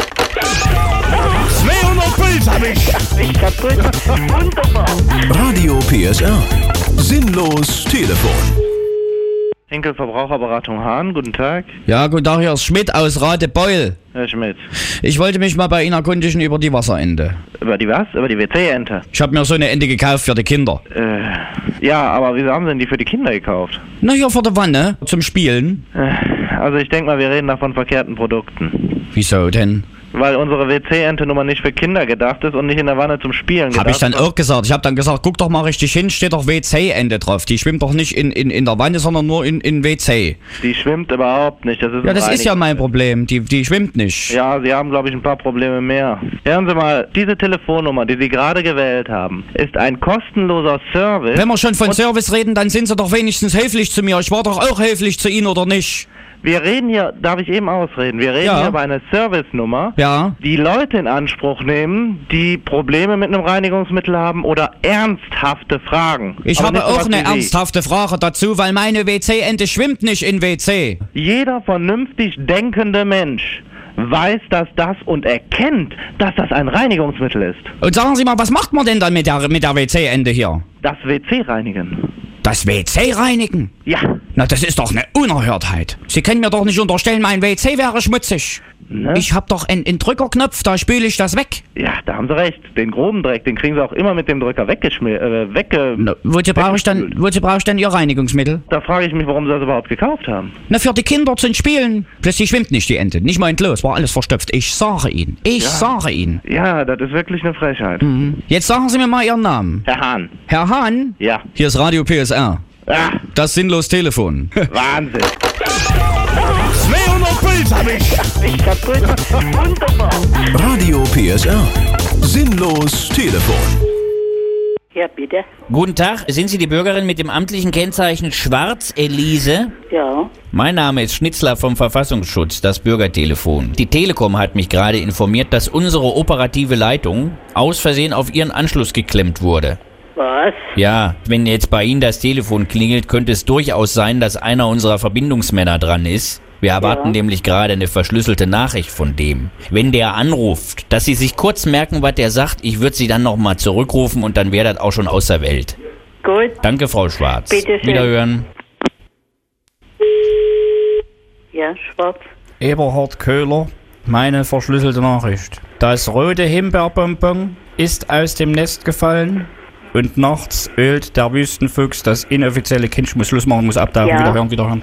200 Puls hab ich. Ich kaputt. Wunderbar. Radio PSR. Sinnlos Telefon. Henkel Verbraucherberatung Hahn, guten Tag. Ja, guten Tag, hier ist Schmidt aus Radebeul. Herr Schmidt. Ich wollte mich mal bei Ihnen erkundigen über die Wasserente. Über die was? Über die WC-Ente? Ich habe mir so eine Ente gekauft für die Kinder. Ja, aber wieso haben Sie denn die für die Kinder gekauft? Na, hier vor der Wanne, zum Spielen. Also ich denke mal, wir reden da von verkehrten Produkten. Wieso denn? Weil unsere WC-Ente-Nummer nicht für Kinder gedacht ist und nicht in der Wanne zum Spielen gedacht. Habe ich dann auch gesagt. Ich habe dann gesagt, guck doch mal richtig hin, steht doch WC-Ente drauf. Die schwimmt doch nicht in der Wanne, sondern nur in WC. Die schwimmt überhaupt nicht. Das ist ja, das ist ja mein Problem. Die schwimmt nicht. Ja, Sie haben, glaube ich, ein paar Probleme mehr. Hören Sie mal, diese Telefonnummer, die Sie gerade gewählt haben, ist ein kostenloser Service. Wenn wir schon von Service reden, dann sind Sie doch wenigstens höflich zu mir. Ich war doch auch höflich zu Ihnen, oder nicht? Wir reden hier, darf ich eben ausreden, wir reden hier über eine Servicenummer, die Leute in Anspruch nehmen, die Probleme mit einem Reinigungsmittel haben oder ernsthafte Fragen. Ich habe auch eine ernsthafte Frage dazu, weil meine WC-Ente schwimmt nicht in WC. Jeder vernünftig denkende Mensch weiß das und erkennt, dass das ein Reinigungsmittel ist. Und sagen Sie mal, was macht man denn dann mit der WC-Ente hier? Das WC reinigen. Das WC reinigen? Ja. Na, das ist doch eine Unerhörtheit. Sie können mir doch nicht unterstellen, mein WC wäre schmutzig. Ne? Ich hab doch einen Drückerknopf, da spüle ich das weg. Ja, da haben Sie recht. Den groben Dreck, den kriegen Sie auch immer mit dem Drücker Wozu brauche ich denn Ihr Reinigungsmittel? Da frage ich mich, warum Sie das überhaupt gekauft haben. Na, für die Kinder zum Spielen. Plötzlich schwimmt nicht die Ente. Nicht mal entlos, war alles verstopft. Ich sage Ihnen. Sage Ihnen. Ja, das ist wirklich eine Frechheit. Mhm. Jetzt sagen Sie mir mal Ihren Namen. Herr Hahn. Herr Hahn? Ja. Hier ist Radio PSR. Ah. Das Sinnlos Telefon. Wahnsinn. 200 Puls hab ich kaputt. Wunderbar. Radio PSR. Sinnlos Telefon. Ja, bitte. Guten Tag, sind Sie die Bürgerin mit dem amtlichen Kennzeichen Schwarz, Elise? Ja. Mein Name ist Schnitzler vom Verfassungsschutz, das Bürgertelefon. Die Telekom hat mich gerade informiert, dass unsere operative Leitung aus Versehen auf Ihren Anschluss geklemmt wurde. Was? Ja, wenn jetzt bei Ihnen das Telefon klingelt, könnte es durchaus sein, dass einer unserer Verbindungsmänner dran ist. Wir erwarten nämlich gerade eine verschlüsselte Nachricht von dem. Wenn der anruft, dass Sie sich kurz merken, was der sagt, ich würde Sie dann nochmal zurückrufen und dann wäre das auch schon aus der Welt. Gut. Danke, Frau Schwarz. Bitte schön. Wiederhören. Ja, Schwarz. Eberhard Köhler, meine verschlüsselte Nachricht. Das rote Himbeerbonbon ist aus dem Nest gefallen und nachts ölt der Wüstenfuchs das inoffizielle Kind. Ich muss Schluss machen, muss abtauchen. Ja. Wiederhören.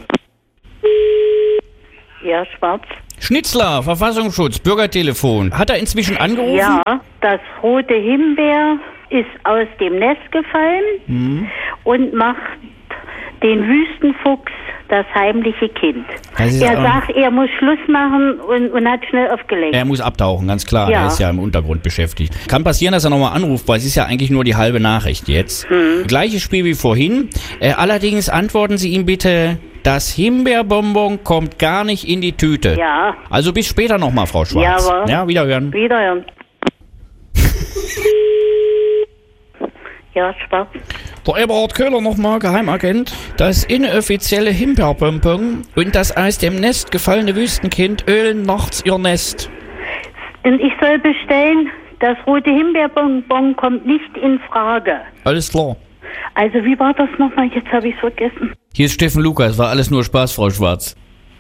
Ja, Schwarz. Schnitzler, Verfassungsschutz, Bürgertelefon. Hat er inzwischen angerufen? Ja, das rote Himbeer ist aus dem Nest gefallen und macht den Wüstenfuchs das heimliche Kind. Er sagt, er muss Schluss machen und hat schnell aufgelegt. Er muss abtauchen, ganz klar. Ja. Er ist ja im Untergrund beschäftigt. Kann passieren, dass er nochmal anruft, weil es ist ja eigentlich nur die halbe Nachricht jetzt. Gleiches Spiel wie vorhin. Allerdings antworten Sie ihm bitte, das Himbeerbonbon kommt gar nicht in die Tüte. Ja. Also bis später nochmal, Frau Schwarz. Jawohl. Ja, wiederhören. Wiederhören. Ja, Schwarz. Der Eberhard Köhler nochmal, Geheimagent. Das inoffizielle Himbeerbonbon und das aus dem Nest gefallene Wüstenkind ölen nachts ihr Nest. Und ich soll bestellen, das rote Himbeerbonbon kommt nicht in Frage. Alles klar. Also wie war das nochmal? Jetzt habe ich es vergessen. Hier ist Steffen Lukas, war alles nur Spaß, Frau Schwarz.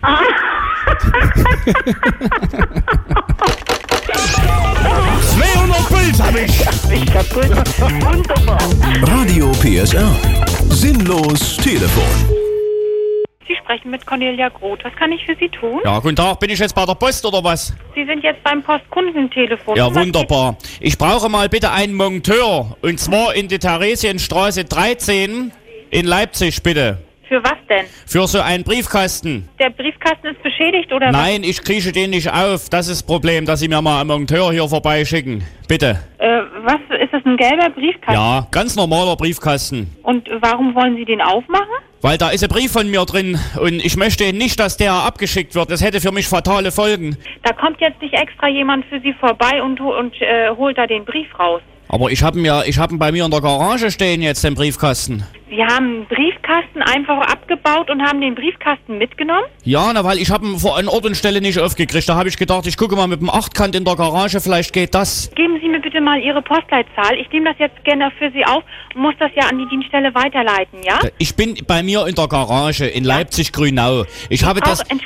200 Puls hab ich kaputt. Wunderbar. Radio PSR. Sinnlos Telefon. Sie sprechen mit Cornelia Groth. Was kann ich für Sie tun? Ja, guten Tag. Bin ich jetzt bei der Post oder was? Sie sind jetzt beim Postkundentelefon. Ja, wunderbar. Ich brauche mal bitte einen Monteur. Und zwar in die Theresienstraße 13 in Leipzig, bitte. Für was denn? Für so einen Briefkasten. Der Briefkasten ist beschädigt, oder Nein, ich kriege den nicht auf. Das ist das Problem, dass Sie mir mal einen Monteur hier vorbeischicken. Bitte. Was? Ist das ein gelber Briefkasten? Ja, ganz normaler Briefkasten. Und warum wollen Sie den aufmachen? Weil da ist ein Brief von mir drin und ich möchte nicht, dass der abgeschickt wird. Das hätte für mich fatale Folgen. Da kommt jetzt nicht extra jemand für Sie vorbei und holt da den Brief raus. Aber ich hab ihn bei mir in der Garage stehen jetzt, den Briefkasten. Sie haben einen Briefkasten einfach abgebaut und haben den Briefkasten mitgenommen? Ja, na, weil ich habe ihn vor an Ort und Stelle nicht aufgekriegt. Da habe ich gedacht, ich gucke mal mit dem Achtkant in der Garage, vielleicht geht das. Geben Sie mir bitte mal Ihre Postleitzahl. Ich nehme das jetzt gerne für Sie auf und muss das ja an die Dienststelle weiterleiten, ja? Ich bin bei mir in der Garage in Leipzig-Grünau. Ich habe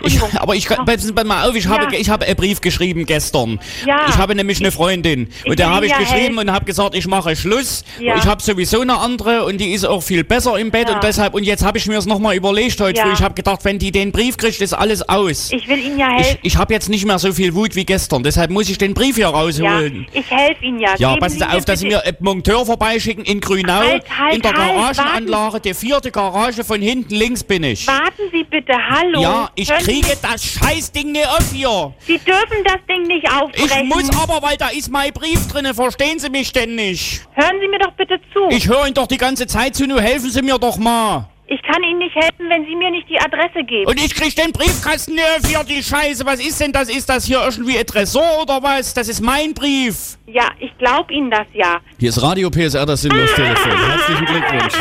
einen Brief geschrieben gestern. Ja. Ich habe nämlich eine Freundin und der habe ich geschrieben und habe gesagt, ich mache Schluss. Ja. Ich habe sowieso eine andere und die ist auch viel besser im Bett und jetzt habe ich mir es nochmal überlegt heute früh. Ich habe gedacht, wenn die den Brief kriegt, ist alles aus. Ich will Ihnen ja helfen. Ich habe jetzt nicht mehr so viel Wut wie gestern, deshalb muss ich den Brief hier rausholen. Ja, ich helfe Ihnen ja. Ja, passen Sie auf, dass Sie mir einen Monteur vorbeischicken in Grünau. In der Garagenanlage, die 4. Garage von hinten links bin ich. Warten Sie bitte, hallo. Ja, ich kriege das Scheißding nicht auf hier. Sie dürfen das Ding nicht aufbrechen. Ich muss aber, weil da ist mein Brief drin, verstehen Sie mich denn nicht? Hören Sie mir doch bitte zu. Ich höre Ihnen doch die ganze Zeit zu, nur helfen Sie mir doch mal. Ich kann Ihnen nicht helfen, wenn Sie mir nicht die Adresse geben. Und ich krieg den Briefkasten nicht auf hier, die Scheiße. Was ist denn das? Ist das hier irgendwie ein Tresor oder was? Das ist mein Brief. Ja, ich glaube Ihnen das ja. Hier ist Radio PSR, das Sinnlos Telefon. Herzlichen Glückwunsch.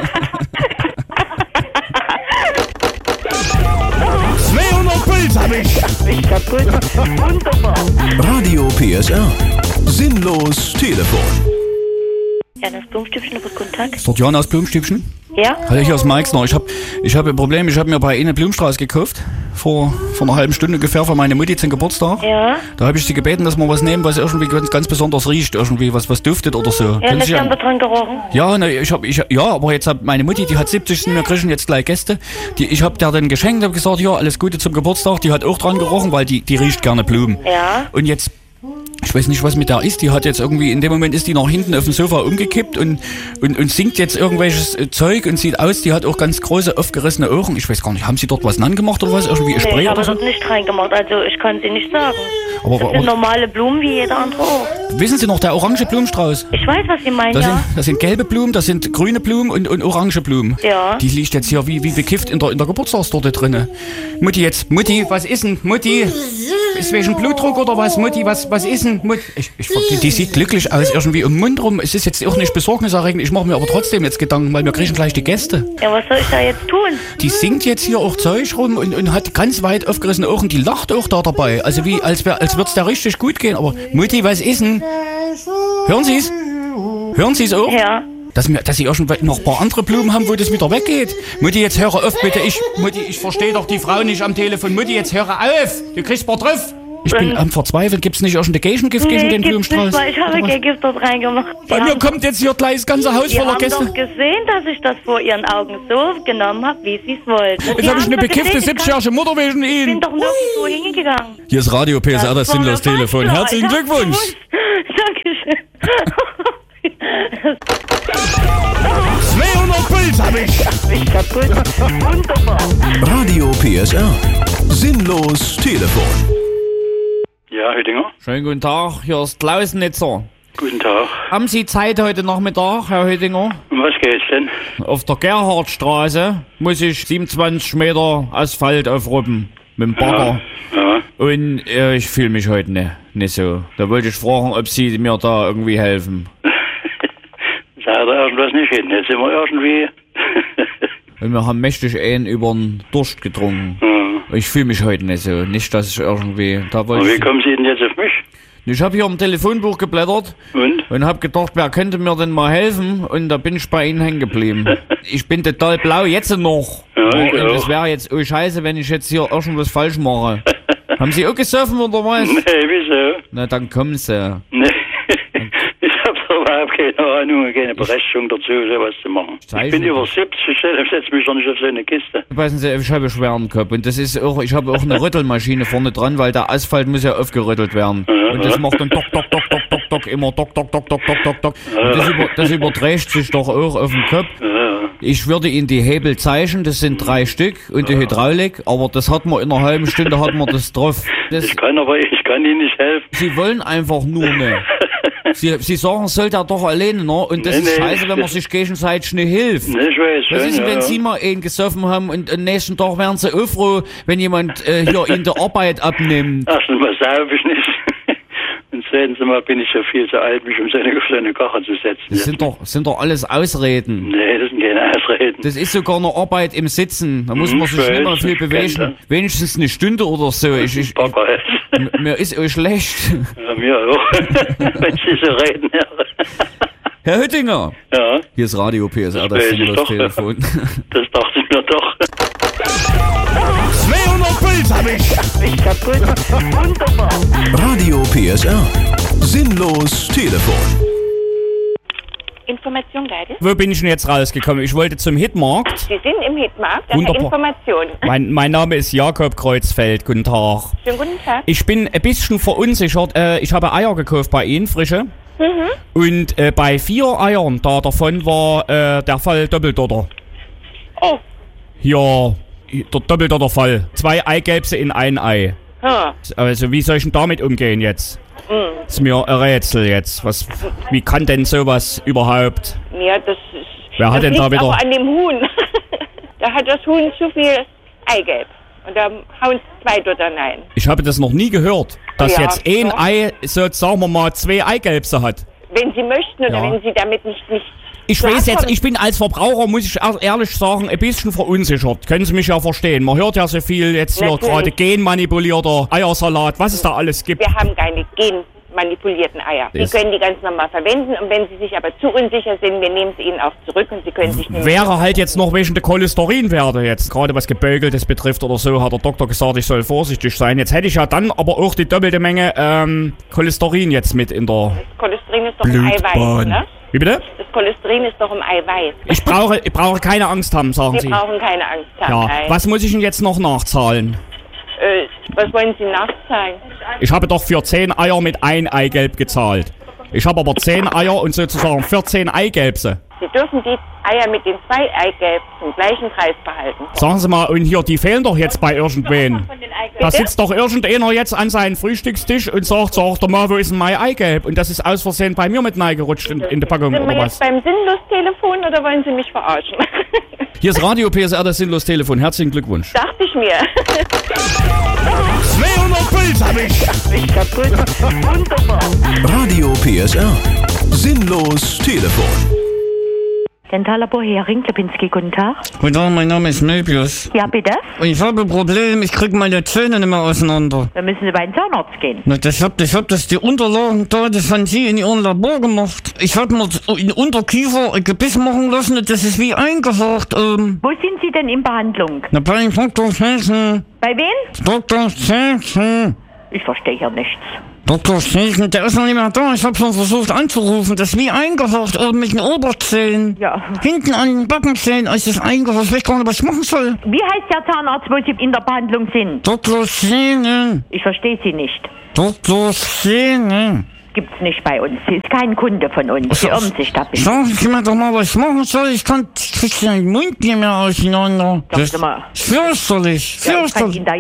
200 Puls hab ich kaputt. Wunderbar. Radio PSR. Sinnlos Telefon. Jan aus Blumstübchen, guten Tag. Ist dort Jan aus Blumstübchen? Ja? Hallo, ich aus Meixner. Ich hab ein Problem. Ich habe mir bei Ihnen Blumenstrauß gekauft. Vor einer halben Stunde ungefähr für meine Mutti zum Geburtstag. Ja. Da habe ich sie gebeten, dass wir was nehmen, was irgendwie ganz besonders riecht. Irgendwie was duftet oder so. Ja, Sie haben da dran gerochen? Ja, ne, aber jetzt hat meine Mutti, die hat 70. Wir kriegen jetzt gleich Gäste. Ich habe der dann geschenkt, habe gesagt, ja, alles Gute zum Geburtstag. Die hat auch dran gerochen, weil die riecht gerne Blumen. Ja. Und jetzt Ich weiß nicht, was mit der ist. Die hat jetzt irgendwie, in dem Moment ist die nach hinten auf dem Sofa umgekippt und singt jetzt irgendwelches Zeug und sieht aus, die hat auch ganz große, aufgerissene Augen. Ich weiß gar nicht, haben Sie dort was gemacht oder was? Irgendwie ein Spray ich habe oder so? dort nicht reingemacht, also ich kann Sie nicht sagen. Aber das sind normale Blumen wie jeder andere auch. Wissen Sie noch, der orange Blumenstrauß? Ich weiß, was Sie meinen, Das sind gelbe Blumen, das sind grüne Blumen und orange Blumen. Ja. Die liegt jetzt hier wie bekifft in der Geburtstagstorte drinne. Mutti, was ist denn? Mutti, ist wegen Blutdruck oder was? Mutti, was ist denn? Die sieht glücklich aus, irgendwie um den Mund rum. Es ist jetzt auch nicht besorgniserregend. Ich mache mir aber trotzdem jetzt Gedanken, weil wir kriegen gleich die Gäste. Ja, was soll ich da jetzt tun? Die singt jetzt hier auch Zeug rum und hat ganz weit aufgerissene Augen. Die lacht auch da dabei. Also wie, als würde es da richtig gut gehen. Aber Mutti, was ist denn? Hören Sie es? Hören Sie es auch? Ja. Dass Sie auch schon noch ein paar andere Blumen haben, wo das wieder weggeht. Mutti, jetzt höre auf, bitte. Mutti, ich verstehe doch die Frau nicht am Telefon. Mutti, jetzt höre auf. Du kriegst ein paar drauf. Ich bin am Verzweifeln. Gibt's nicht auch schon Gift gegen den Blumenstrauß? Nicht, weil ich habe kein Gift dort reingemacht. Bei mir kommt jetzt hier gleich das ganze Haus voller Gäste. Sie haben doch gesehen, dass ich das vor Ihren Augen so genommen habe, wie Sie es wollten. Jetzt habe ich eine bekiffte 70-jährige Mutter wegen Ihnen. Ich bin doch nirgendwo hingegangen. Hier ist Radio PSR, das sinnlos Telefon. Herzlichen Glückwunsch. Dankeschön. 200 Puls hab ich kaputt. Wunderbar. Radio PSR. Sinnlos Telefon. Ja, Hüttinger. Schönen guten Tag, hier ist Klausnitzer. Guten Tag. Haben Sie Zeit heute Nachmittag, Herr Hüttinger? Um was geht's denn? Auf der Gerhardstraße muss ich 27 Meter Asphalt aufruppen mit dem Bagger. Ja. Und ich fühle mich heute nicht so. Da wollte ich fragen, ob Sie mir da irgendwie helfen. Sagt er irgendwas nicht hin. Jetzt sind wir irgendwie... Und wir haben mächtig über den Durst getrunken. Ja. Ich fühle mich heute nicht so. Nicht, dass ich irgendwie... Und wie kommen Sie denn jetzt auf mich? Ich habe hier im Telefonbuch geblättert und habe gedacht, wer könnte mir denn mal helfen? Und da bin ich bei Ihnen hängen geblieben. Ich bin total blau, jetzt noch. Ja, und es wäre jetzt scheiße, wenn ich jetzt hier irgendwas falsch mache. Haben Sie auch gesoffen oder was? Nee, wieso? Na, dann kommen Sie. Nee, ich habe überhaupt keine Ahnung, keine Berechtigung dazu, sowas zu machen. Ich bin über 70, ich setze mich doch nicht auf so eine Kiste. Passen Sie, ich habe schweren Kopf und das ist auch, ich habe auch eine Rüttelmaschine vorne dran, weil der Asphalt muss ja aufgerüttelt werden. Und das macht dann dock, dock, dock, dock, dock, dock, immer dock, dock, dock, dock, dock, dock, dock. Und das überträgt sich doch auch auf den Kopf. Ich würde Ihnen die Hebel zeichnen, das sind 3 Stück und die Hydraulik, aber das hat man in einer halben Stunde hat man das drauf. Ich kann Ihnen nicht helfen. Sie wollen einfach nur nicht. Sie sagen, sollte er doch alleine, ne? Und das ist scheiße, wenn man sich gegenseitig nicht hilft. Nee, ich weiß Was schon, ist denn, wenn Sie mal einen gesoffen haben und am nächsten Tag wären Sie auch froh, wenn jemand hier Ihnen die Arbeit abnimmt? Erstens mal sauf ich nicht. Und zweitens mal bin ich ja viel zu alt, mich auf so eine Kache zu setzen. Das sind doch alles Ausreden. Nee, das sind keine Ausreden. Das ist sogar eine Arbeit im Sitzen. Da muss man sich nicht mehr viel bewegen. Wenigstens eine Stunde oder so. Mir ist auch schlecht. Ja, mir auch. Wenn Sie so reden, ja. Herr Hüttinger. Ja? Hier ist Radio PSR, das sinnlos Telefon. Das dachte ich mir doch. 200 Puls hab ich kaputt. Wunderbar. Radio PSR. Sinnlos Telefon. Information leider. Wo bin ich denn jetzt rausgekommen? Ich wollte zum Hitmarkt. Sie sind im Hitmarkt. Wunderbar. Information. Mein Name ist Jakob Kreuzfeld. Guten Tag. Schönen guten Tag. Ich bin ein bisschen verunsichert. Ich habe Eier gekauft bei Ihnen, frische. Und bei 4 Eiern, davon war der Fall Doppeldotter. Oh. Ja, der Doppeldotter-Fall. 2 Eigelbse in ein Ei. Ja. Also wie soll ich denn damit umgehen jetzt? Ist mir ein Rätsel jetzt. Wie kann denn sowas überhaupt? Ja, das ist... Wer hat denn da wieder... aber an dem Huhn. Da hat das Huhn zu viel Eigelb. Und da hauen 2 Dottern rein. Ich habe das noch nie gehört, dass jetzt ein Ei, so sagen wir mal, 2 Eigelbse hat. Wenn Sie möchten oder wenn Sie damit nicht ich weiß jetzt, ich bin als Verbraucher, muss ich ehrlich sagen, ein bisschen verunsichert. Können Sie mich ja verstehen. Man hört ja so viel jetzt hier gerade genmanipulierter Eiersalat, was es da alles gibt. Wir haben keine genmanipulierten Eier. Sie können die ganz normal verwenden und wenn Sie sich aber zu unsicher sind, wir nehmen sie Ihnen auch zurück und Sie können sich... Wäre halt jetzt noch wegen der Cholesterinwerte jetzt, gerade was Gebögeltes betrifft oder so, hat der Doktor gesagt, ich soll vorsichtig sein. Jetzt hätte ich ja dann aber auch die doppelte Menge Cholesterin jetzt mit in der Das Cholesterin ist doch im Eiweiß, ne? Wie bitte? Das Cholesterin ist doch im Eiweiß. Ich brauche keine Angst haben, sagen Sie. Sie brauchen keine Angst haben. Ja. Was muss ich denn jetzt noch nachzahlen? Was wollen Sie nachzahlen? Ich habe doch für 10 Eier mit 1 Eigelb gezahlt. Ich habe aber 10 Eier und sozusagen 14 Eigelbse. Sie dürfen die Eier mit den 2 Eigelb zum gleichen Preis behalten. Sagen Sie mal, und hier, die fehlen doch jetzt bei irgendwen. Da sitzt doch irgendeiner jetzt an seinem Frühstückstisch und sagt doch mal, wo ist denn mein Eigelb? Und das ist aus Versehen bei mir mit reingerutscht in der Packung, oder was? Sind wir jetzt beim Sinnlos-Telefon oder wollen Sie mich verarschen? Hier ist Radio PSR, das Sinnlos-Telefon. Herzlichen Glückwunsch. Dachte ich mir. 200 Puls habe ich. Ich kaputt. Wunderbar. Radio PSR. Sinnlos Telefon. Dentallabor Hering, Klepinski, guten Tag. Guten Tag, mein Name ist Möbius. Ja, bitte? Und ich habe ein Problem, ich kriege meine Zähne nicht mehr auseinander. Dann müssen Sie bei den Zahnarzt gehen. Na, ich hab das die Unterlagen da, das haben Sie in Ihrem Labor gemacht. Ich habe mir in Unterkiefer ein Gebiss machen lassen, das ist wie eingehakt. Wo sind Sie denn in Behandlung? Na, bei Dr. Schäßen. Bei wem? Dr. Schäßen. Ich verstehe hier nichts. Dr. Schäßen, der ist noch nicht mehr da. Ich habe schon versucht anzurufen. Das ist wie eingehakt, oben mit den Oberzähnen. Ja. Hinten an den Backenzähnen ist es eingehakt. Ich weiß gar nicht, was ich machen soll. Wie heißt der Zahnarzt, wo Sie in der Behandlung sind? Dr. Schäßen. Ich verstehe Sie nicht. Dr. Schäßen. Gibt's nicht bei uns. Sie ist kein Kunde von uns. Sie irren sich da ein bisschen. Sagen Sie mir doch mal, was ich machen soll. Ich krieg den Mund nicht mehr auseinander. Sagen Sie mal. Fürchterlich. Ja, ich kann Ihnen da